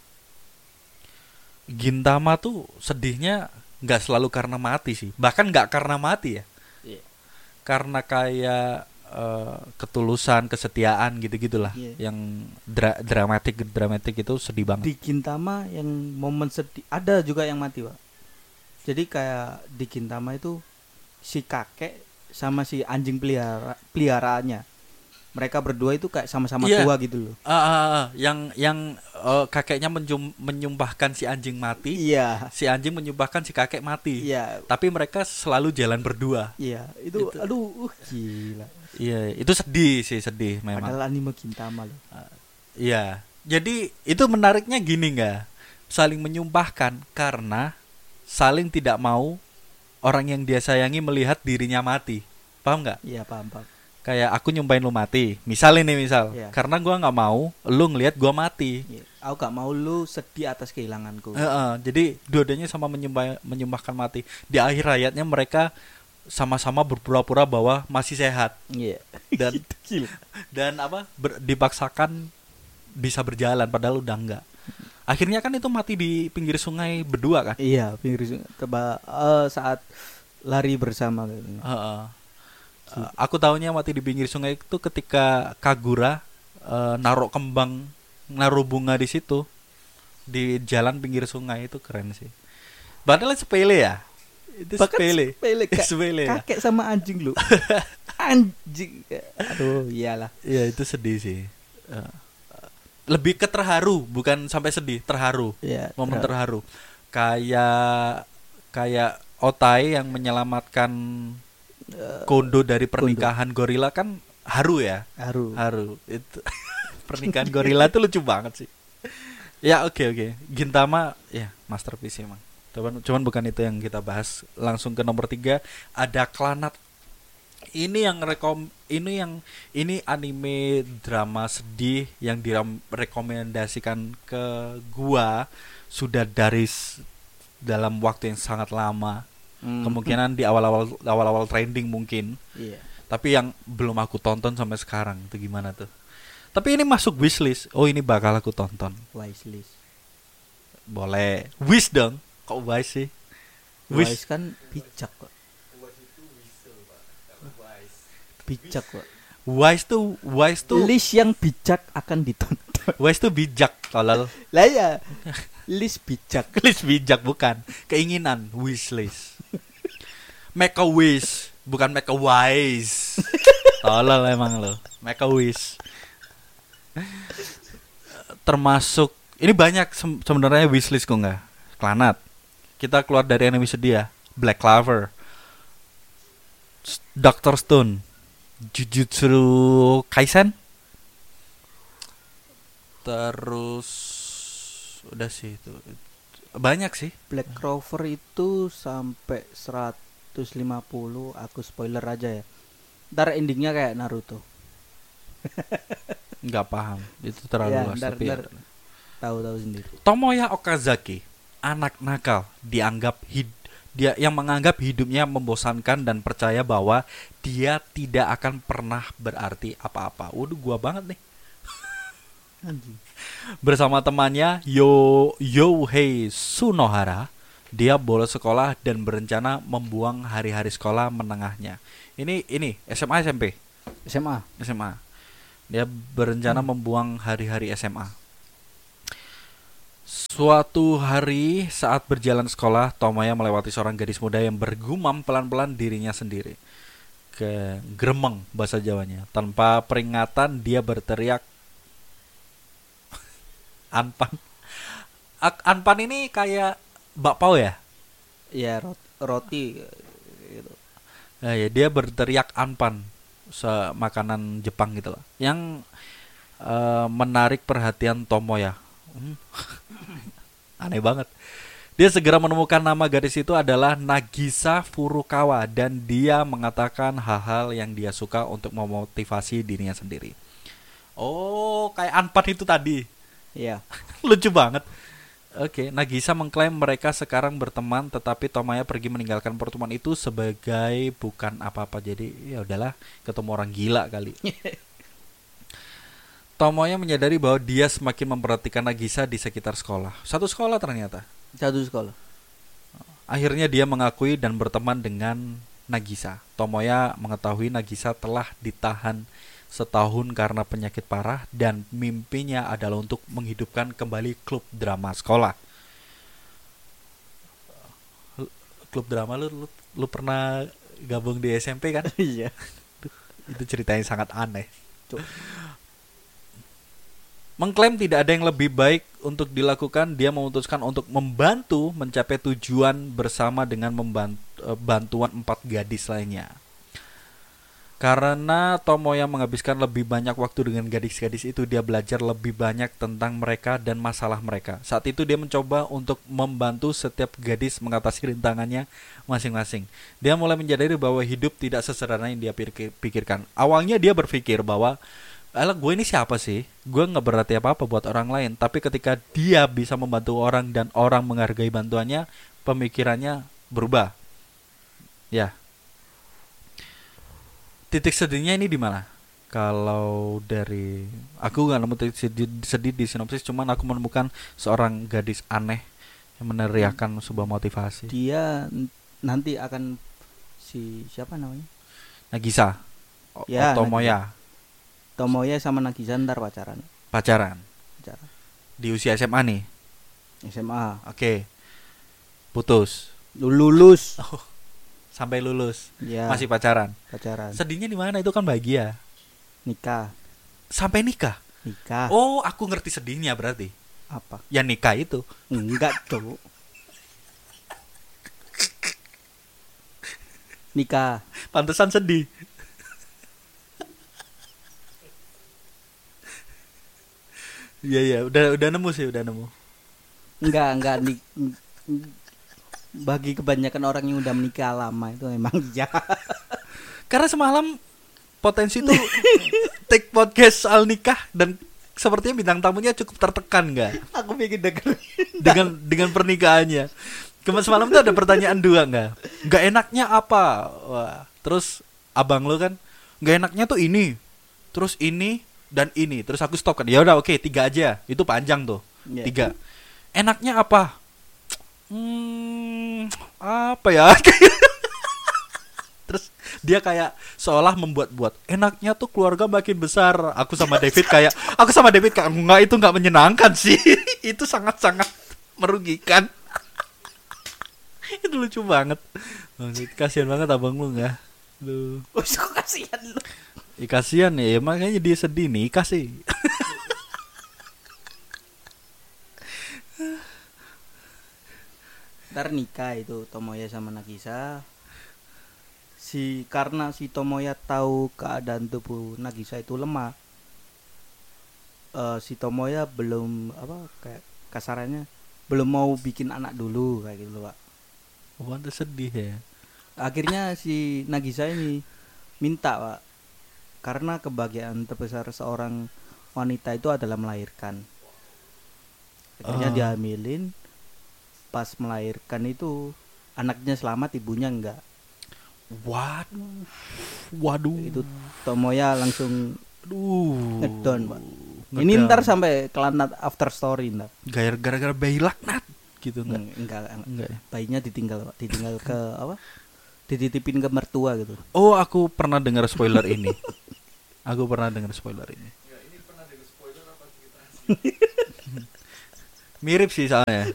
A: Gintama tuh sedihnya nggak selalu karena mati sih. Bahkan nggak karena mati ya.
B: Iya.
A: Karena kayak ketulusan, kesetiaan gitu-gitulah.
B: Iya.
A: Yang dramatik itu sedih banget.
B: Di Gintama yang momen sedih ada juga yang mati, Pak. Jadi kayak di Gintama itu si kakek sama si anjing peliharaannya. Mereka berdua itu kayak sama-sama
A: Iya.
B: tua gitu loh.
A: Yang kakeknya menyumpahkan si anjing mati.
B: Iya.
A: Si anjing menyumpahkan si kakek mati.
B: Iya.
A: Tapi mereka selalu jalan berdua.
B: Iya, itu
A: Itu.
B: aduh gila.
A: Iya, itu sedih memang.
B: Padahal anime Gintama loh.
A: Iya. Jadi itu menariknya gini nggak? Saling menyumpahkan karena saling tidak mau orang yang dia sayangi melihat dirinya mati. Paham nggak?
B: Iya, paham.
A: Kayak aku nyumpahin lu mati. Misal.
B: Iya.
A: Karena gua nggak mau lu ngelihat gua mati.
B: Iya. Aku gak mau lu sedih atas kehilanganku.
A: Jadi dua-duanya sama menyumpahkan mati. Di akhir hayatnya mereka sama-sama berpura-pura bahwa masih sehat.
B: Iya.
A: Dan
B: Gila.
A: dan dipaksakan bisa berjalan padahal udah enggak. Akhirnya kan itu mati di pinggir sungai berdua kan?
B: Iya, pinggir saat lari bersama gitu.
A: Aku tahunya mati di pinggir sungai itu ketika Kagura naruh bunga di situ di jalan pinggir sungai. Itu keren sih. Padahal sepele ya. Itu
B: Bahkan
A: sepele. Sepele ya.
B: Kakek sama anjing lu. Anjing. Aduh, iyalah.
A: Iya, itu sedih sih. Lebih ke terharu, bukan sampai sedih, terharu.
B: Iya,
A: Momen terharu. Kayak Otai yang menyelamatkan Kondo dari pernikahan gorila kan haru ya. Haru. Itu pernikahan gorila tuh lucu banget sih. Ya, oke. Gintama ya masterpiece emang. Cuman bukan itu yang kita bahas. Langsung ke nomor 3 ada Clannad. Ini anime drama sedih yang direkomendasikan ke gua sudah dalam waktu yang sangat lama. Kemungkinan di awal-awal trending mungkin.
B: Iya.
A: Tapi yang belum aku tonton sampai sekarang itu gimana tuh? Tapi ini masuk wishlist. Oh, ini bakal aku tonton.
B: Wishlist.
A: Boleh. Wish dong. Kok wise sih?
B: Wise kan bijak kok. Bijak kok.
A: Wise tuh
B: List yang bijak akan ditonton.
A: wise tuh bijak, tolol.
B: Lah ya. List bijak.
A: List bijak bukan. Keinginan, wish list. Make a wish, bukan make a wise. Tolol emang lo. Make a wish. Termasuk ini banyak sebenarnya wishlist kok nggak. Clannad. Kita keluar dari anime sedih ya. Black Clover, Doctor Stone, Jujutsu Kaisen. Terus udah sih itu. Banyak sih.
B: Black Clover itu sampai 150. Aku spoiler aja ya. Ntar endingnya kayak Naruto.
A: Nggak paham. Itu terlalu
B: Ya,
A: luas.
B: ntar
A: Tapi ya.
B: tahu sendiri.
A: Tomoya Okazaki, anak nakal, dia yang menganggap hidupnya membosankan dan percaya bahwa dia tidak akan pernah berarti apa-apa. Waduh, gua banget nih.
B: Anjing.
A: Bersama temannya Yohei Sunohara Dia bolos sekolah dan berencana membuang hari-hari sekolah menengahnya. Ini SMA SMP?
B: SMA.
A: SMA. Dia berencana membuang hari-hari SMA. Suatu hari saat berjalan sekolah, Tomoya melewati seorang gadis muda yang bergumam pelan-pelan dirinya sendiri. Gremeng bahasa Jawanya. Tanpa peringatan dia berteriak Anpan. Anpan ini kayak bakpao ya?
B: Ya roti gitu.
A: Ya, dia berteriak Anpan, makanan Jepang gitu loh. Yang menarik perhatian Tomoya. Aneh banget. Dia segera menemukan nama gadis itu adalah Nagisa Furukawa dan dia mengatakan hal-hal yang dia suka untuk memotivasi dirinya sendiri. Oh, kayak Anpan itu tadi.
B: Iya.
A: Lucu banget. Oke, Nagisa mengklaim mereka sekarang berteman, tetapi Tomoya pergi meninggalkan pertemuan itu sebagai bukan apa-apa. Jadi ya udahlah, ketemu orang gila kali. Tomoya menyadari bahwa dia semakin memperhatikan Nagisa di sekitar sekolah. Satu sekolah ternyata.
B: Satu sekolah.
A: Akhirnya dia mengakui dan berteman dengan Nagisa. Tomoya mengetahui Nagisa telah ditahan setahun karena penyakit parah dan mimpinya adalah untuk menghidupkan kembali klub drama sekolah. Klub drama lu pernah gabung di SMP kan?
B: Iya.
A: Itu ceritanya sangat aneh. Mengklaim tidak ada yang lebih baik untuk dilakukan, dia memutuskan untuk membantu mencapai tujuan bersama dengan bantuan 4 gadis lainnya. Karena Tomoya menghabiskan lebih banyak waktu dengan gadis-gadis itu, dia belajar lebih banyak tentang mereka dan masalah mereka. Saat itu dia mencoba untuk membantu setiap gadis mengatasi rintangannya masing-masing. Dia mulai menyadari bahwa hidup tidak sesederhana yang dia pikirkan. Awalnya dia berpikir bahwa alah, gue ini siapa sih? Gue gak berarti apa-apa buat orang lain. Tapi ketika dia bisa membantu orang dan orang menghargai bantuannya, pemikirannya berubah. Ya. Titik sedihnya ini di mana? Kalau dari aku nggak nemu titik sedih di sinopsis, cuman aku menemukan seorang gadis aneh yang meneriakkan sebuah motivasi.
B: Dia nanti akan siapa namanya?
A: Nagisa.
B: Ya,
A: Tomoya.
B: Tomoya sama Nagisa ntar pacaran.
A: Pacaran. Di usia SMA nih.
B: SMA.
A: Oke. Putus.
B: Lulus.
A: Oh. Sampai lulus
B: ya,
A: masih pacaran. Sedihnya di mana? Itu kan bahagia.
B: Nikah.
A: Sampai nikah. Oh, aku ngerti sedihnya berarti.
B: Apa?
A: Ya nikah itu.
B: Enggak tuh. Nikah.
A: Pantesan sedih. Iya, udah nemu sih, udah nemu.
B: Enggak bagi kebanyakan orang yang udah menikah lama itu memang iya.
A: Karena semalam potensi tuh take podcast soal nikah dan sepertinya bintang tamunya cukup tertekan nggak?
B: Aku pengen denger
A: dengan pernikahannya. Kemarin semalam tuh ada pertanyaan 2 nggak enaknya apa? Wah, terus abang lo kan nggak enaknya tuh ini, terus ini dan ini, terus aku stop kan. Ya udah oke, 3 aja, itu panjang tuh. 3. Enaknya apa? Apa ya? Terus dia kayak seolah membuat-buat. Enaknya tuh keluarga makin besar. Aku sama David kayak enggak, itu enggak menyenangkan sih. Itu sangat-sangat merugikan. Itu lucu banget. Kasihan banget abang lu enggak? Lu.
B: Kok kasihan lu?
A: Kasihan ya, makanya dia sedih nih, kasih.
B: Ntar nikah itu Tomoya sama Nagisa. Karena si Tomoya tahu keadaan tubuh Nagisa itu lemah. Si Tomoya belum kayak kasarannya belum mau bikin anak dulu kayak gitu, Pak.
A: Oh, sedih ya.
B: Akhirnya si Nagisa ini minta, Pak. Karena kebahagiaan terbesar seorang wanita itu adalah melahirkan. Akhirnya dihamilin. Pas melahirkan itu anaknya selamat, ibunya enggak.
A: Waduh.
B: Itu Tomoya langsung ngedon, Pak.
A: Ngedon.
B: Ini ntar sampai kelanat after story ntar.
A: Gara-gara bayi laknat gitu enggak?
B: Enggak ya. Bayinya ditinggal Pak. Ditinggal ke apa? Dititipin ke mertua gitu.
A: Oh, aku pernah dengar spoiler ini. Aku pernah dengar spoiler ini. Mirip sih soalnya.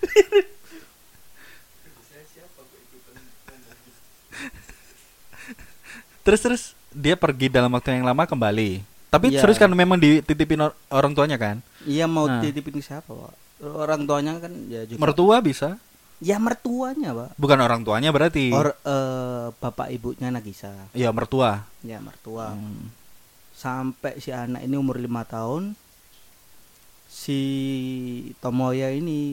A: Terus dia pergi dalam waktu yang lama kembali. Tapi
B: Iya.
A: serius kan memang dititipin orang tuanya kan?
B: Iya mau
A: Nah.
B: dititipin ke siapa Pak? Orang tuanya kan ya juga.
A: Mertua bisa?
B: Ya mertuanya Pak.
A: Bukan orang tuanya berarti.
B: Bapak ibunya Nagisa.
A: Ya mertua.
B: Ya mertua.
A: Hmm.
B: Sampai si anak ini umur 5 tahun. Si Tomoya ini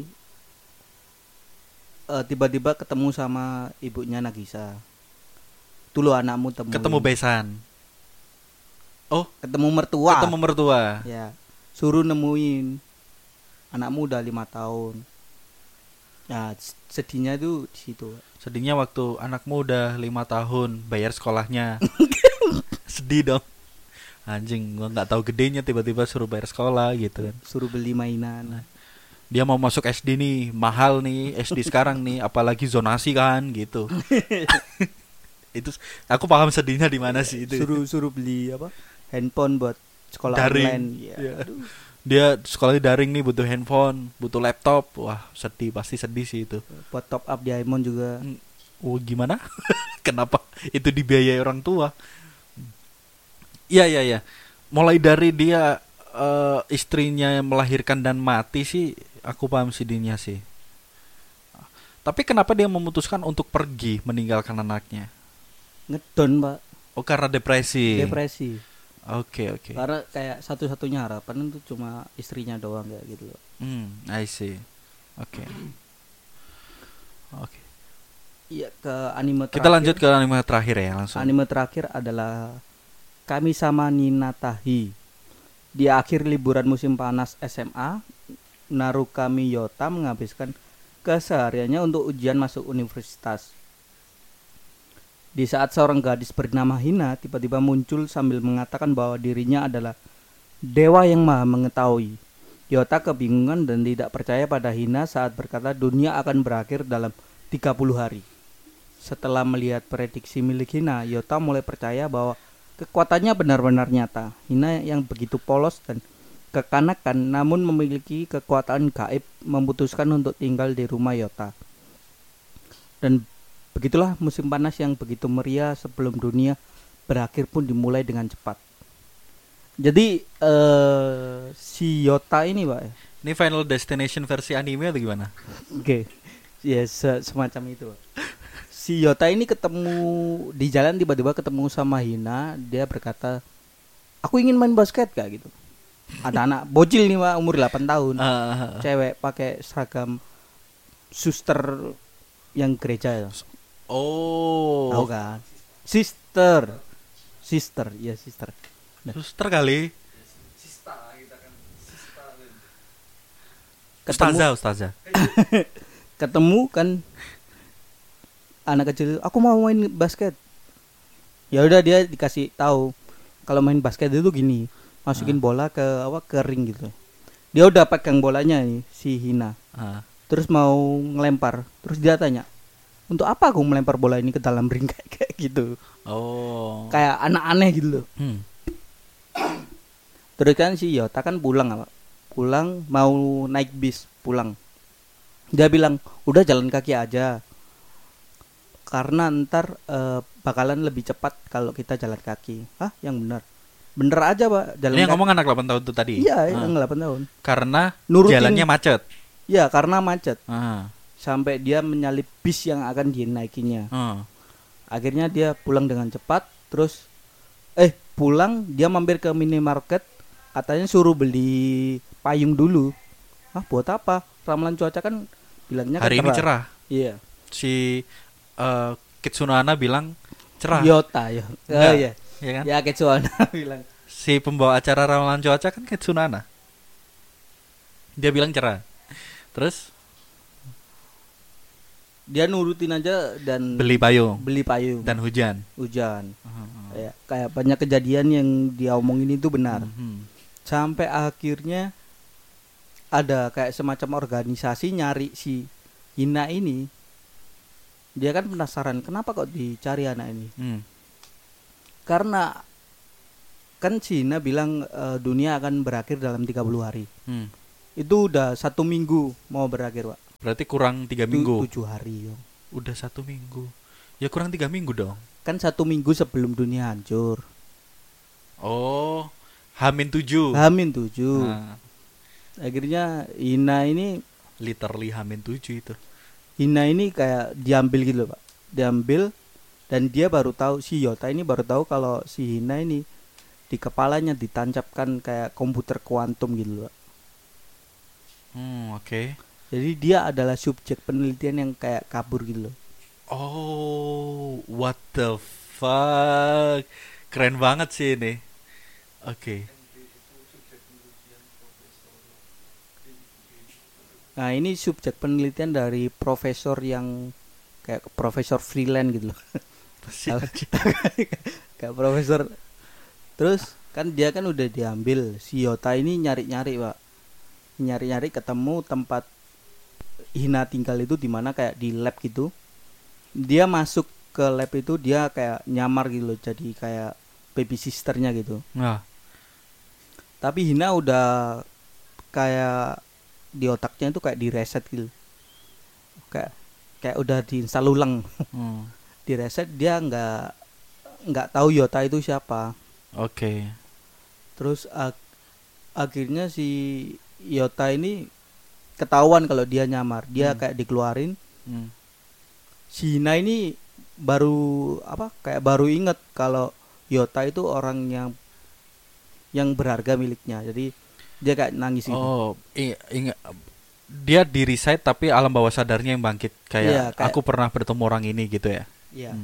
B: tiba-tiba ketemu sama ibunya Nagisa. Tuh lo anakmu temuin.
A: Ketemu besan.
B: Ketemu mertua.
A: Ketemu mertua.
B: Ya, suruh nemuin anakmu udah 5 tahun. Nah, sedihnya tuh di situ.
A: Sedihnya waktu anakmu udah 5 tahun bayar sekolahnya. Sedih dong. Anjing, gua nggak tahu gedenya tiba-tiba suruh bayar sekolah gitu kan.
B: Suruh beli mainan.
A: Dia mau masuk SD nih, mahal nih SD sekarang nih, apalagi zonasi kan gitu. Itu aku paham sedihnya di mana sih itu.
B: Suruh beli apa? Handphone buat sekolah
A: Daring.
B: online. Ya.
A: Iya. Dia sekolahnya daring nih, butuh handphone, butuh laptop. Wah, sedih, pasti sedih sih itu.
B: Buat top up Diamond juga.
A: Oh, gimana? Kenapa itu dibiayai orang tua? Iya. Mulai dari dia istrinya melahirkan dan mati sih, aku paham sedihnya sih. Tapi kenapa dia memutuskan untuk pergi meninggalkan anaknya?
B: Ngedon, Pak.
A: Oh, karena depresi.
B: Depresi.
A: Oke.
B: Karena kayak satu-satunya harapan itu cuma istrinya doang kayak gitu loh.
A: I see. Oke.
B: Iya, ke anime terakhir.
A: Kita lanjut ke anime terakhir ya langsung.
B: Anime terakhir adalah Kami Sama Ninatahi. Di akhir liburan musim panas SMA, Narukami Yota menghabiskan kesehariannya untuk ujian masuk universitas. Di saat seorang gadis bernama Hina tiba-tiba muncul sambil mengatakan bahwa dirinya adalah dewa yang maha mengetahui. Yota kebingungan dan tidak percaya pada Hina saat berkata dunia akan berakhir dalam 30 hari. Setelah melihat prediksi milik Hina, Yota mulai percaya bahwa kekuatannya benar-benar nyata. Hina yang begitu polos dan kekanakan namun memiliki kekuatan gaib memutuskan untuk tinggal di rumah Yota. Dan begitulah musim panas yang begitu meriah sebelum dunia berakhir pun dimulai dengan cepat. Jadi si Yota ini, Pak.
A: Ini Final Destination versi anime atau gimana?
B: Oke. Ya semacam itu, Pak. Si Yota ini ketemu di jalan tiba-tiba ketemu sama Hina, dia berkata, "Aku ingin main basket," kayak gitu. Ada anak bocil nih, Pak, umur 8 tahun. Cewek pakai seragam suster yang gereja ya.
A: Oh.
B: Tahu kan? Sister. Iya, sister.
A: Suster kali.
B: Ketemu,
A: Ustazah.
B: ketemu kan anak kecil, "Aku mau main basket." Ya udah dia dikasih tahu kalau main basket itu gini, masukin bola ke ring gitu. Dia udah pegang bolanya nih si Hina. Terus mau ngelempar, terus dia tanya, "Untuk apa aku melempar bola ini ke dalam ring?" kayak gitu.
A: Oh.
B: Kayak anak aneh gitu loh. Terus kan si Yota kan pulang mau naik bis pulang. Dia bilang, "Udah jalan kaki aja. Karena ntar bakalan lebih cepat kalau kita jalan kaki." Hah, yang benar? Bener aja, Pak. Jalan
A: Ini yang
B: kaki.
A: ngomong anak 8 tahun itu tadi.
B: Iya, yang 8 tahun.
A: Karena
B: Nurutin.
A: jalannya macet.
B: Ya, karena macet.
A: Ah.
B: Sampai dia menyalip bis yang akan dinaikinya. Akhirnya dia pulang dengan cepat. Terus pulang dia mampir ke minimarket. Katanya suruh beli payung dulu. Ah, buat apa? Ramalan cuaca kan bilangnya
A: Hari
B: kan
A: ini cerah.
B: Iya.
A: Si Kitsunana bilang cerah.
B: Yota ya.
A: Enggak.
B: Iya.
A: Ya kan?
B: Ya Ketsuana bilang.
A: Si pembawa acara ramalan cuaca kan Kitsunana. Dia bilang cerah. Terus
B: Dia nurutin aja dan
A: beli payung
B: dan
A: dan hujan.
B: Ya, kayak banyak kejadian yang dia omongin itu benar. Sampai akhirnya ada kayak semacam organisasi nyari si Hina ini dia kan penasaran kenapa kok dicari anak ini. Karena kan si Hina bilang dunia akan berakhir dalam 30 hari. Itu udah 1 minggu mau berakhir, Pak.
A: Berarti kurang 3 minggu.
B: 7 hari, yo.
A: Udah 1 minggu. Ya kurang 3 minggu dong.
B: Kan 1 minggu sebelum dunia hancur.
A: Oh, H-7.
B: H-7.
A: Nah,
B: Akhirnya Hina ini
A: literally H-7 itu.
B: Hina ini kayak diambil gitu loh, Pak. Diambil dan dia baru tahu, si Yota ini baru tahu kalau si Hina ini di kepalanya ditancapkan kayak komputer kuantum gitu loh, Pak.
A: Oke.
B: Jadi dia adalah subjek penelitian yang kayak kabur gitu loh.
A: Oh, what the fuck. Keren banget sih ini. Oke.
B: Nah, ini subjek penelitian dari profesor yang kayak profesor freelance gitu loh. Kayak profesor. Terus kan dia kan udah diambil. Si Yota ini nyari-nyari, Pak. Nyari-nyari ketemu tempat Hina tinggal itu di mana kayak di lab gitu. Dia masuk ke lab itu, dia kayak nyamar gitu loh, jadi kayak baby sisternya gitu.
A: Nah,
B: Tapi Hina udah kayak di otaknya itu kayak di reset gitu. Kayak udah diinstal ulang. Di reset, dia nggak tahu Yota itu siapa.
A: oke.
B: Terus akhirnya si Yota ini ketahuan kalau dia nyamar. Dia kayak dikeluarin. Si Hina ini baru baru inget kalau Yota itu orang yang berharga miliknya. Jadi dia kayak nangis gitu.
A: Oh, ingat dia di reset tapi alam bawah sadarnya yang bangkit kayak,
B: Iya, kayak
A: aku pernah bertemu orang ini gitu ya.
B: Iya.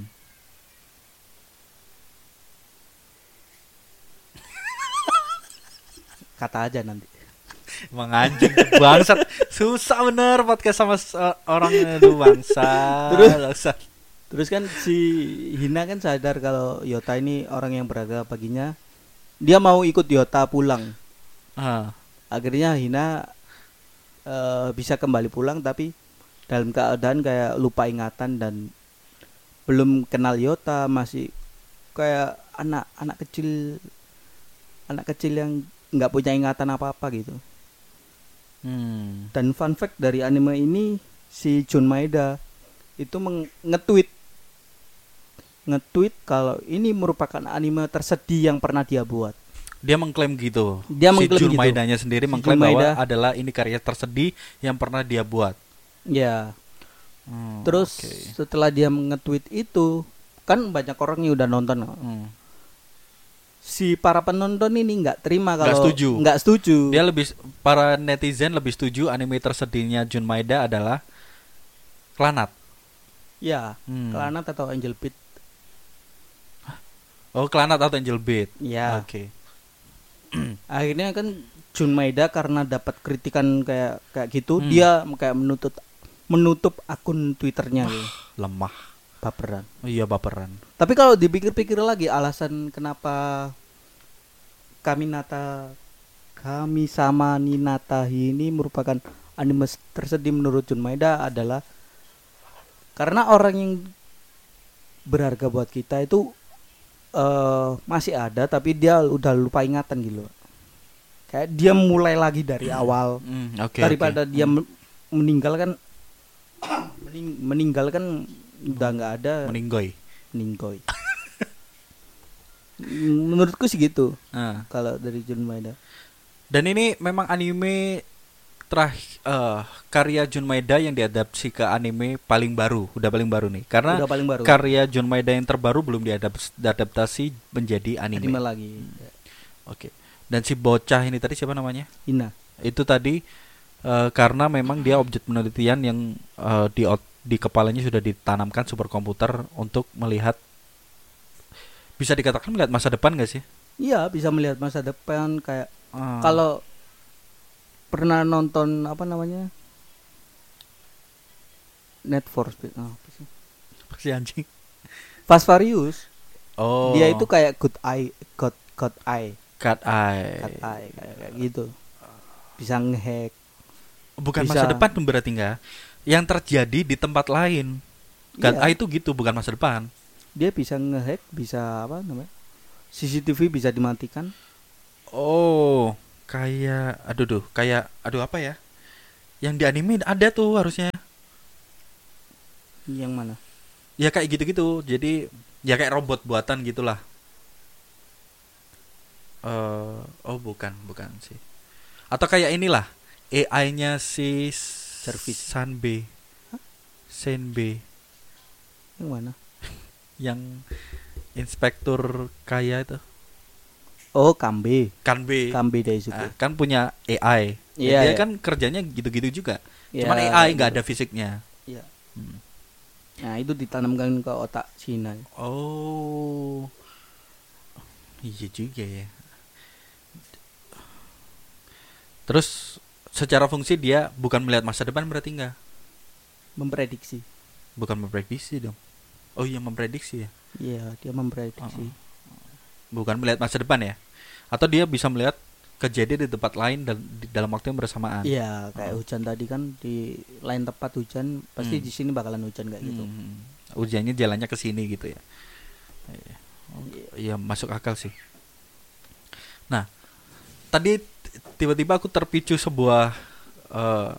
B: Kata aja nanti.
A: Emang anjing bangsat. Susah bener podcast sama orang itu bangsat.
B: Terus kan si Hina kan sadar kalau Yota ini orang yang berharga baginya. Dia mau ikut Yota pulang. Akhirnya Hina bisa kembali pulang tapi dalam keadaan kayak lupa ingatan dan belum kenal Yota, masih kayak anak kecil yang nggak punya ingatan apa-apa gitu. Dan fun fact dari anime ini, si Jun Maeda itu nge-tweet kalau ini merupakan anime tersedih yang pernah dia buat.
A: Dia mengklaim gitu.
B: Dia mengklaim
A: Jun
B: gitu.
A: Maedanya sendiri
B: Si
A: mengklaim
B: Jun Maeda
A: bahwa adalah ini karya tersedih yang pernah dia buat.
B: Ya. Terus setelah dia nge-tweet itu, kan banyak orang yang udah nonton. Si para penonton ini nggak terima kalau nggak setuju.
A: Dia para netizen lebih setuju anime tersedihnya Jun Maeda adalah Clannad.
B: Ya, Clannad atau Angel Beat.
A: Oh, Clannad atau Angel Beat.
B: Ya.
A: Oke.
B: Akhirnya kan Jun Maeda karena dapat kritikan kayak gitu, dia kayak menutup akun Twitternya gitu.
A: Lemah.
B: Baperan.
A: Oh iya, baperan.
B: Tapi kalau dipikir-pikir lagi, alasan kenapa Kami sama Ninata ini merupakan anime tersedih menurut Jun Maeda adalah karena orang yang berharga buat kita itu masih ada tapi dia udah lupa ingatan gitu. Kayak dia mulai lagi dari awal. Daripada dia meninggalkan udah nggak ada.
A: Meninggoy.
B: Menurutku sih gitu. Kalau dari Jun Maeda.
A: Dan ini memang anime karya Jun Maeda yang diadaptasi ke anime paling baru, udah paling baru nih. Karena karya Jun Maeda yang terbaru belum diadaptasi menjadi anime
B: lagi.
A: Oke. Dan si bocah ini tadi siapa namanya?
B: Hina.
A: Itu tadi karena memang dia objek penelitian yang di kepalanya sudah ditanamkan superkomputer untuk melihat, bisa dikatakan melihat masa depan gak sih?
B: Iya, bisa melihat masa depan kayak kalau pernah nonton apa namanya? Net for Speed.
A: Apa sih anjing?
B: Fast Furious.
A: Oh.
B: Dia itu kayak God Eye
A: kayak
B: gitu. Bisa ngehack.
A: Bukan bisa, masa depan berarti enggak? yang terjadi di tempat lain. Kan
B: Iya,
A: itu gitu, bukan masa depan.
B: dia bisa ngehack, bisa apa namanya? CCTV bisa dimatikan.
A: Oh, kayak aduh apa ya? Yang di anime ada tuh harusnya.
B: Yang mana?
A: Ya kayak gitu-gitu. Jadi ya kayak robot buatan gitulah. Oh bukan sih. Atau kayak inilah AI-nya si
B: Jarvis.
A: Sanbe, Senbe
B: Yang mana?
A: yang inspektur kaya itu.
B: Oh, Kambe.
A: Kanbe.
B: Kambe Daisuke.
A: Kan punya AI. Ya,
B: Iya,
A: dia
B: iya.
A: kan kerjanya gitu-gitu juga.
B: Iya,
A: Cuman AI nggak
B: gitu.
A: ada fisiknya.
B: Iya.
A: Hmm.
B: Nah, itu ditanamkan ke otak Cina.
A: Oh, iya juga ya. Terus secara fungsi dia bukan melihat masa depan berarti nggak?
B: Memprediksi.
A: Bukan memprediksi dong. Oh iya memprediksi ya.
B: Iya, dia memprediksi.
A: Bukan melihat masa depan ya. Atau dia bisa melihat kejadian di tempat lain dan di dalam waktu yang bersamaan.
B: Iya, kayak
A: Oh.
B: hujan tadi kan di lain tempat hujan, pasti
A: Hmm.
B: di sini bakalan hujan kayak gitu.
A: Ujiannya jalannya ke sini gitu ya.
B: Iya.
A: Iya masuk akal sih. Nah, tadi tiba-tiba aku terpicu sebuah eh,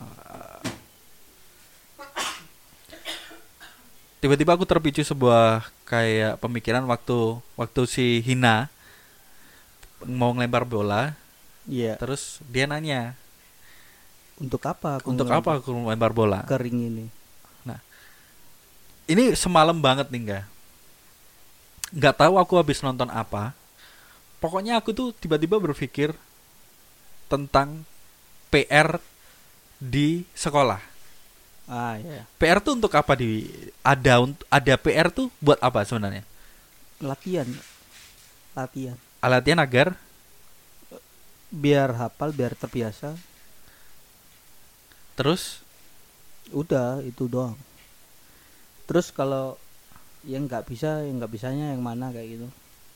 A: tiba-tiba aku terpicu sebuah kayak pemikiran waktu si Hina mau ngelempar bola,
B: Iya.
A: terus dia nanya,
B: Untuk apa aku
A: untuk apa aku lempar bola?
B: kering ini?
A: Nah, ini semalam banget nih nggak tahu aku habis nonton apa. Pokoknya aku tuh tiba-tiba berpikir tentang PR di sekolah.
B: Ah, iya.
A: PR tuh untuk apa ada PR tuh buat apa sebenarnya?
B: Latihan. Latihan.
A: Latihan agar
B: Biar hafal, biar terbiasa.
A: terus
B: Udah, itu doang. Terus kalau yang nggak bisa, yang nggak bisanya yang mana kayak gitu.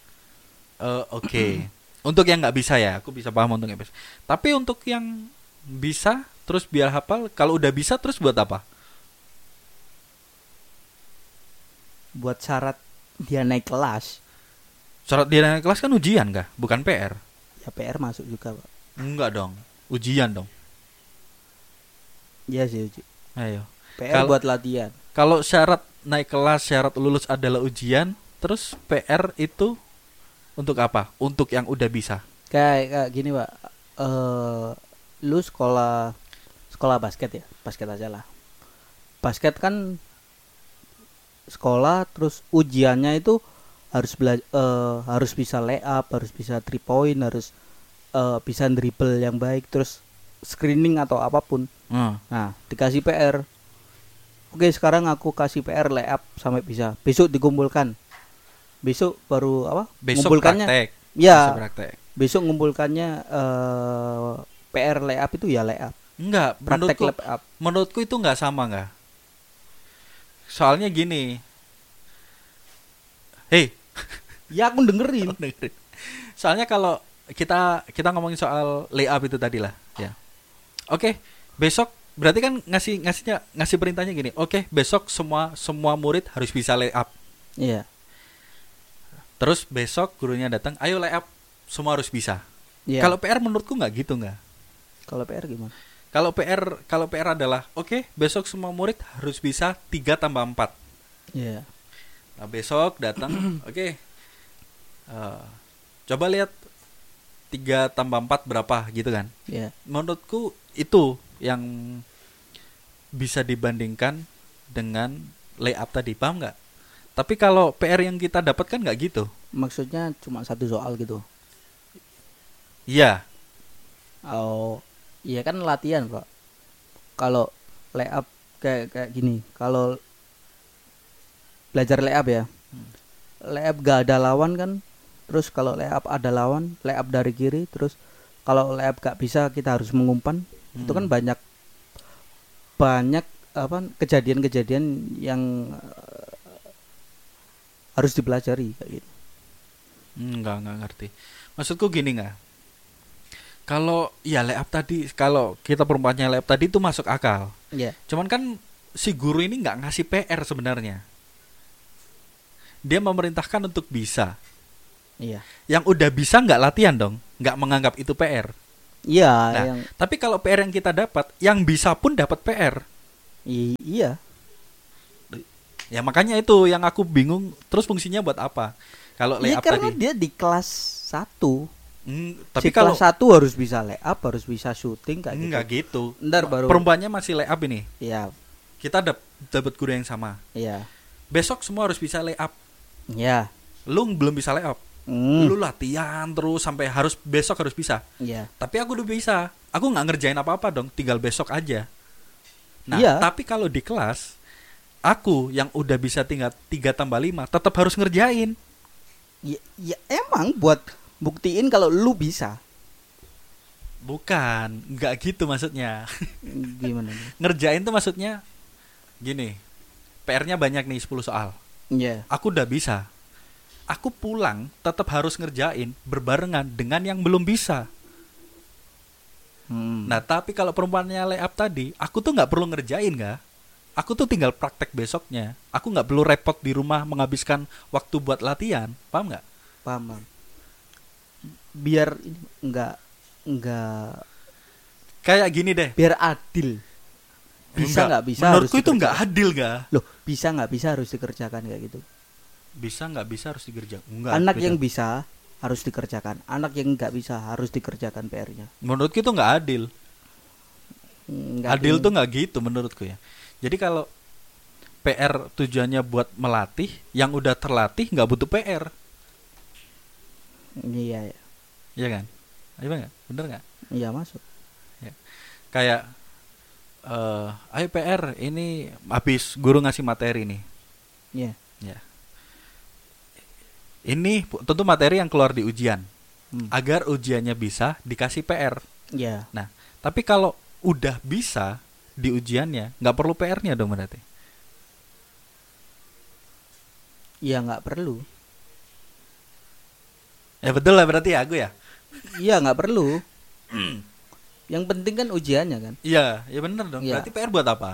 A: oke. Untuk yang nggak bisa ya, aku bisa paham untuk yang bisa. Tapi untuk yang bisa terus biar hafal, kalau udah bisa terus buat apa?
B: Buat syarat dia naik kelas,
A: Syarat dia naik kelas kan ujian kah? Bukan PR.
B: ya PR masuk juga, Pak.
A: Enggak dong. Ujian dong.
B: Iya sih, Uji.
A: Ayo.
B: PR
A: Kal-
B: buat latihan.
A: Kalau syarat naik kelas, syarat lulus adalah ujian, terus PR itu untuk apa? Untuk yang udah bisa.
B: Kayak gini, Pak. Lu sekolah basket ya, basket aja lah. Basket kan sekolah, terus ujiannya itu harus bisa lay up, harus bisa 3 point, harus bisa dribble yang baik, terus screening atau apapun. Nah, dikasih PR. Oke, sekarang aku kasih PR lay up sampai bisa. Besok dikumpulkan. Besok baru apa?
A: Besok praktek.
B: Ya,
A: Besok praktek.
B: besok ngumpulkannya PR lay up itu ya lay up.
A: Enggak,
B: Praktek lay up.
A: menurutku itu enggak sama enggak? Soalnya gini. Hei,
B: Ya aku dengerin.
A: dengerin. Soalnya kalau kita ngomongin soal layup itu tadi lah, ya. Oke, besok berarti kan ngasih perintahnya gini. Oke, besok semua murid harus bisa layup.
B: Iya.
A: Terus besok gurunya datang, ayo layup, semua harus bisa.
B: Iya.
A: Kalau PR menurutku nggak gitu nggak.
B: Kalau PR gimana?
A: Kalau PR adalah oke, besok semua murid harus bisa 3+4.
B: Iya.
A: Nah, besok datang, oke. Coba lihat 3+4 berapa gitu kan.
B: Iya.
A: Menurutku itu yang bisa dibandingkan dengan layup tadi, paham nggak? Tapi kalau PR yang kita dapatkan nggak gitu.
B: Maksudnya cuma satu soal gitu.
A: Iya.
B: Oh, iya kan latihan, Pak. Kalau lay up kayak gini, kalau belajar lay up ya. Lay up gak ada lawan kan. Terus kalau lay up ada lawan, lay up dari kiri, terus kalau lay up gak bisa kita harus mengumpan. Itu kan banyak apa kejadian-kejadian yang harus dipelajari kayak gitu.
A: Enggak ngerti. Maksudku gini nggak? Kalau ya layup tadi, kalau kita perumpamannya layup tadi itu masuk akal.
B: Iya.
A: Cuman kan si guru ini nggak ngasih PR sebenarnya. Dia memerintahkan untuk bisa.
B: Iya.
A: Yang udah bisa nggak latihan dong, nggak menganggap itu PR.
B: Iya,
A: Nah,
B: yang
A: tapi kalau PR yang kita dapat, yang bisa pun dapat PR.
B: iya.
A: Ya makanya itu yang aku bingung. Terus fungsinya buat apa? Kalau
B: Iya
A: layup
B: karena
A: tadi.
B: dia di kelas 1.
A: Tapi
B: Si
A: kalau
B: kelas 1 harus bisa layup, harus bisa shooting kayak
A: nggak
B: gitu.
A: gitu.
B: Ntar baru
A: Perempuannya masih layup ini.
B: Iya,
A: Kita dapat guru yang sama.
B: iya.
A: Besok semua harus bisa layup.
B: Iya.
A: Lu belum bisa layup. Lu latihan terus sampai besok harus bisa.
B: Iya.
A: Tapi aku udah bisa. Aku nggak ngerjain apa-apa dong, tinggal besok aja. Nah,
B: Iya.
A: tapi kalau di kelas, aku yang udah bisa tinggal 3+5 tetap harus ngerjain.
B: Ya emang buat buktiin kalau lu bisa.
A: Bukan, nggak gitu maksudnya.
B: Gimana nih?
A: Ngerjain tuh maksudnya gini. PR-nya banyak nih 10 soal.
B: Iya.
A: Aku udah bisa. Aku pulang tetap harus ngerjain berbarengan dengan yang belum bisa. Nah, tapi kalau perempuannya layup tadi, aku tuh nggak perlu ngerjain nggak? Aku tuh tinggal praktek besoknya. Aku nggak perlu repot di rumah menghabiskan waktu buat latihan, paham nggak?
B: Paham. Biar ini enggak
A: Kayak gini deh.
B: biar adil. Bisa nggak bisa
A: Menurutku
B: harus
A: itu nggak
B: dikerjakan.
A: adil nggak?
B: Loh, bisa nggak bisa harus dikerjakan kayak gitu.
A: Bisa nggak bisa harus dikerjakan. Enggak.
B: Anak
A: beda.
B: yang bisa harus dikerjakan. Anak yang nggak bisa harus dikerjakan PR-nya.
A: Menurutku itu nggak adil. Adil tuh nggak gitu menurutku ya. Jadi kalau PR tujuannya buat melatih, yang udah terlatih nggak butuh PR,
B: Iya,
A: ya kan? Ayo nggak? Bener nggak?
B: iya masuk.
A: Kayak ayo PR ini habis guru ngasih materi nih.
B: Iya.
A: Ya. Ini tentu materi yang keluar di ujian. Agar ujiannya bisa dikasih PR.
B: Iya.
A: Nah, tapi kalau udah bisa di ujiannya, nggak perlu PR-nya dong berarti.
B: Iya nggak perlu.
A: Ya betul lah berarti ya aku ya.
B: Iya nggak perlu. Yang penting kan ujiannya kan.
A: Iya, ya bener dong.
B: Iya.
A: Berarti PR buat apa?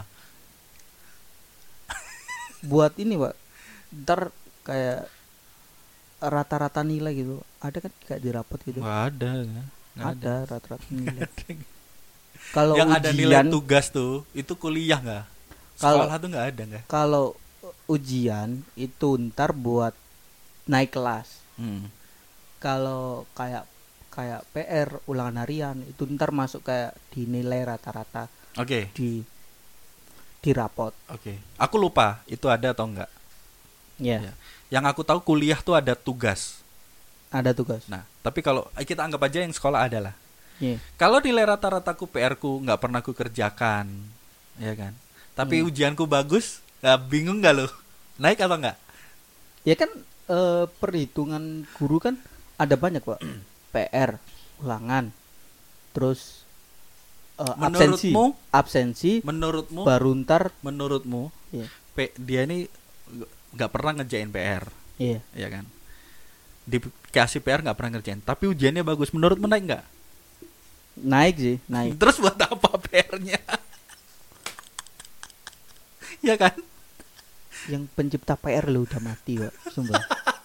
B: Buat ini Pak. Ntar kayak rata-rata nilai gitu. Ada kan kayak di rapot gitu.
A: Nggak ada, nggak
B: Ada rata-rata nilai.
A: Nggak ada.
B: Kalau
A: Yang ada nilai
B: ujian,
A: tugas tuh, itu kuliah nggak?
B: Kalau-
A: Sekolah tuh nggak ada nggak?
B: kalau ujian itu ntar buat naik kelas. Kalau kayak PR ulangan harian itu ntar masuk kayak di nilai rata-rata
A: Oke,
B: di rapot.
A: oke. Aku lupa itu ada atau enggak.
B: Ya,
A: Ya. Yang aku tahu kuliah tuh ada tugas.
B: ada tugas.
A: Nah, tapi kalau kita anggap aja yang sekolah ada lah.
B: Iya.
A: Kalau nilai rata-rataku PR-ku nggak pernah ku kerjakan, ya kan? Tapi ujianku bagus, bingung nggak lo? Naik atau enggak?
B: Ya kan perhitungan guru kan ada banyak Pak. PR, ulangan, terus absensi,
A: Menurutmu,
B: baru ntar.
A: menurutmu,
B: Iya.
A: dia ini nggak pernah ngerjain PR,
B: Iya.
A: ya kan? Dikasih PR nggak pernah ngerjain, tapi ujiannya bagus. Menurutmu naik nggak?
B: Naik sih, naik.
A: Terus buat apa PR-nya? Ya kan?
B: Yang pencipta PR lu udah mati Pak, sumpah.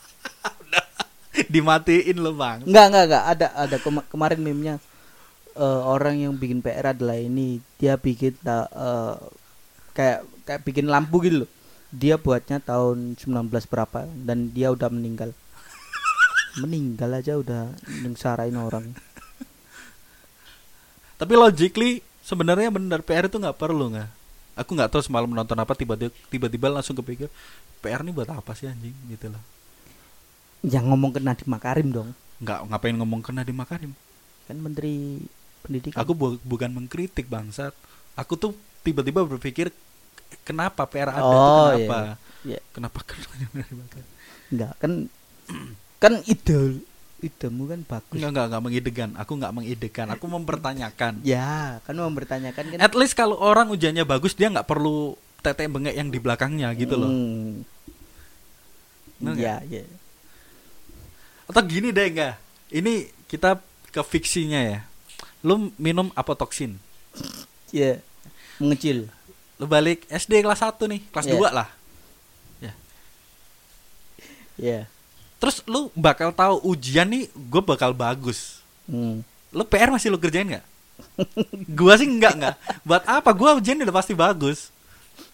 A: Dimatiin lo bang.
B: Enggak, ada kemarin meme-nya orang yang bikin PR adalah ini, dia bikin kayak bikin lampu gitu loh. Dia buatnya tahun 19 berapa dan dia udah meninggal. Meninggal aja udah nyengsarain orang.
A: Tapi logically sebenarnya benar PR itu nggak perlu nggak? Aku nggak tahu semalam nonton apa tiba-tiba langsung kepikir PR ini buat apa sih anjing gitu loh.
B: Yang ngomong ke Nadiem Makarim dong.
A: Nggak ngapain ngomong ke Nadiem Makarim?
B: Kan Menteri Pendidikan.
A: Aku bukan mengkritik bangsat. Aku tuh tiba-tiba berpikir kenapa PR ada itu kenapa?
B: Iya.
A: Kenapa kan Nadiem Makarim?
B: Enggak, kan idemu kan bagus.
A: Enggak mengidekan. Aku nggak mengidekan. Aku mempertanyakan.
B: Ya, kan mempertanyakan kan.
A: At least kalau orang ujiannya bagus dia nggak perlu tete bengek yang di belakangnya gitu loh. Bener nggak?
B: Ya.
A: Atau gini deh enggak. Ini kita ke fiksinya ya. Lu minum apotoksin.
B: Ya, mengecil.
A: lu balik SD kelas 1 nih, kelas 2 lah. Ya.
B: Iya.
A: Terus lu bakal tahu ujian nih gue bakal bagus. Lu PR masih lu kerjain nggak? Gua sih enggak. Buat apa? Gua ujian udah pasti bagus.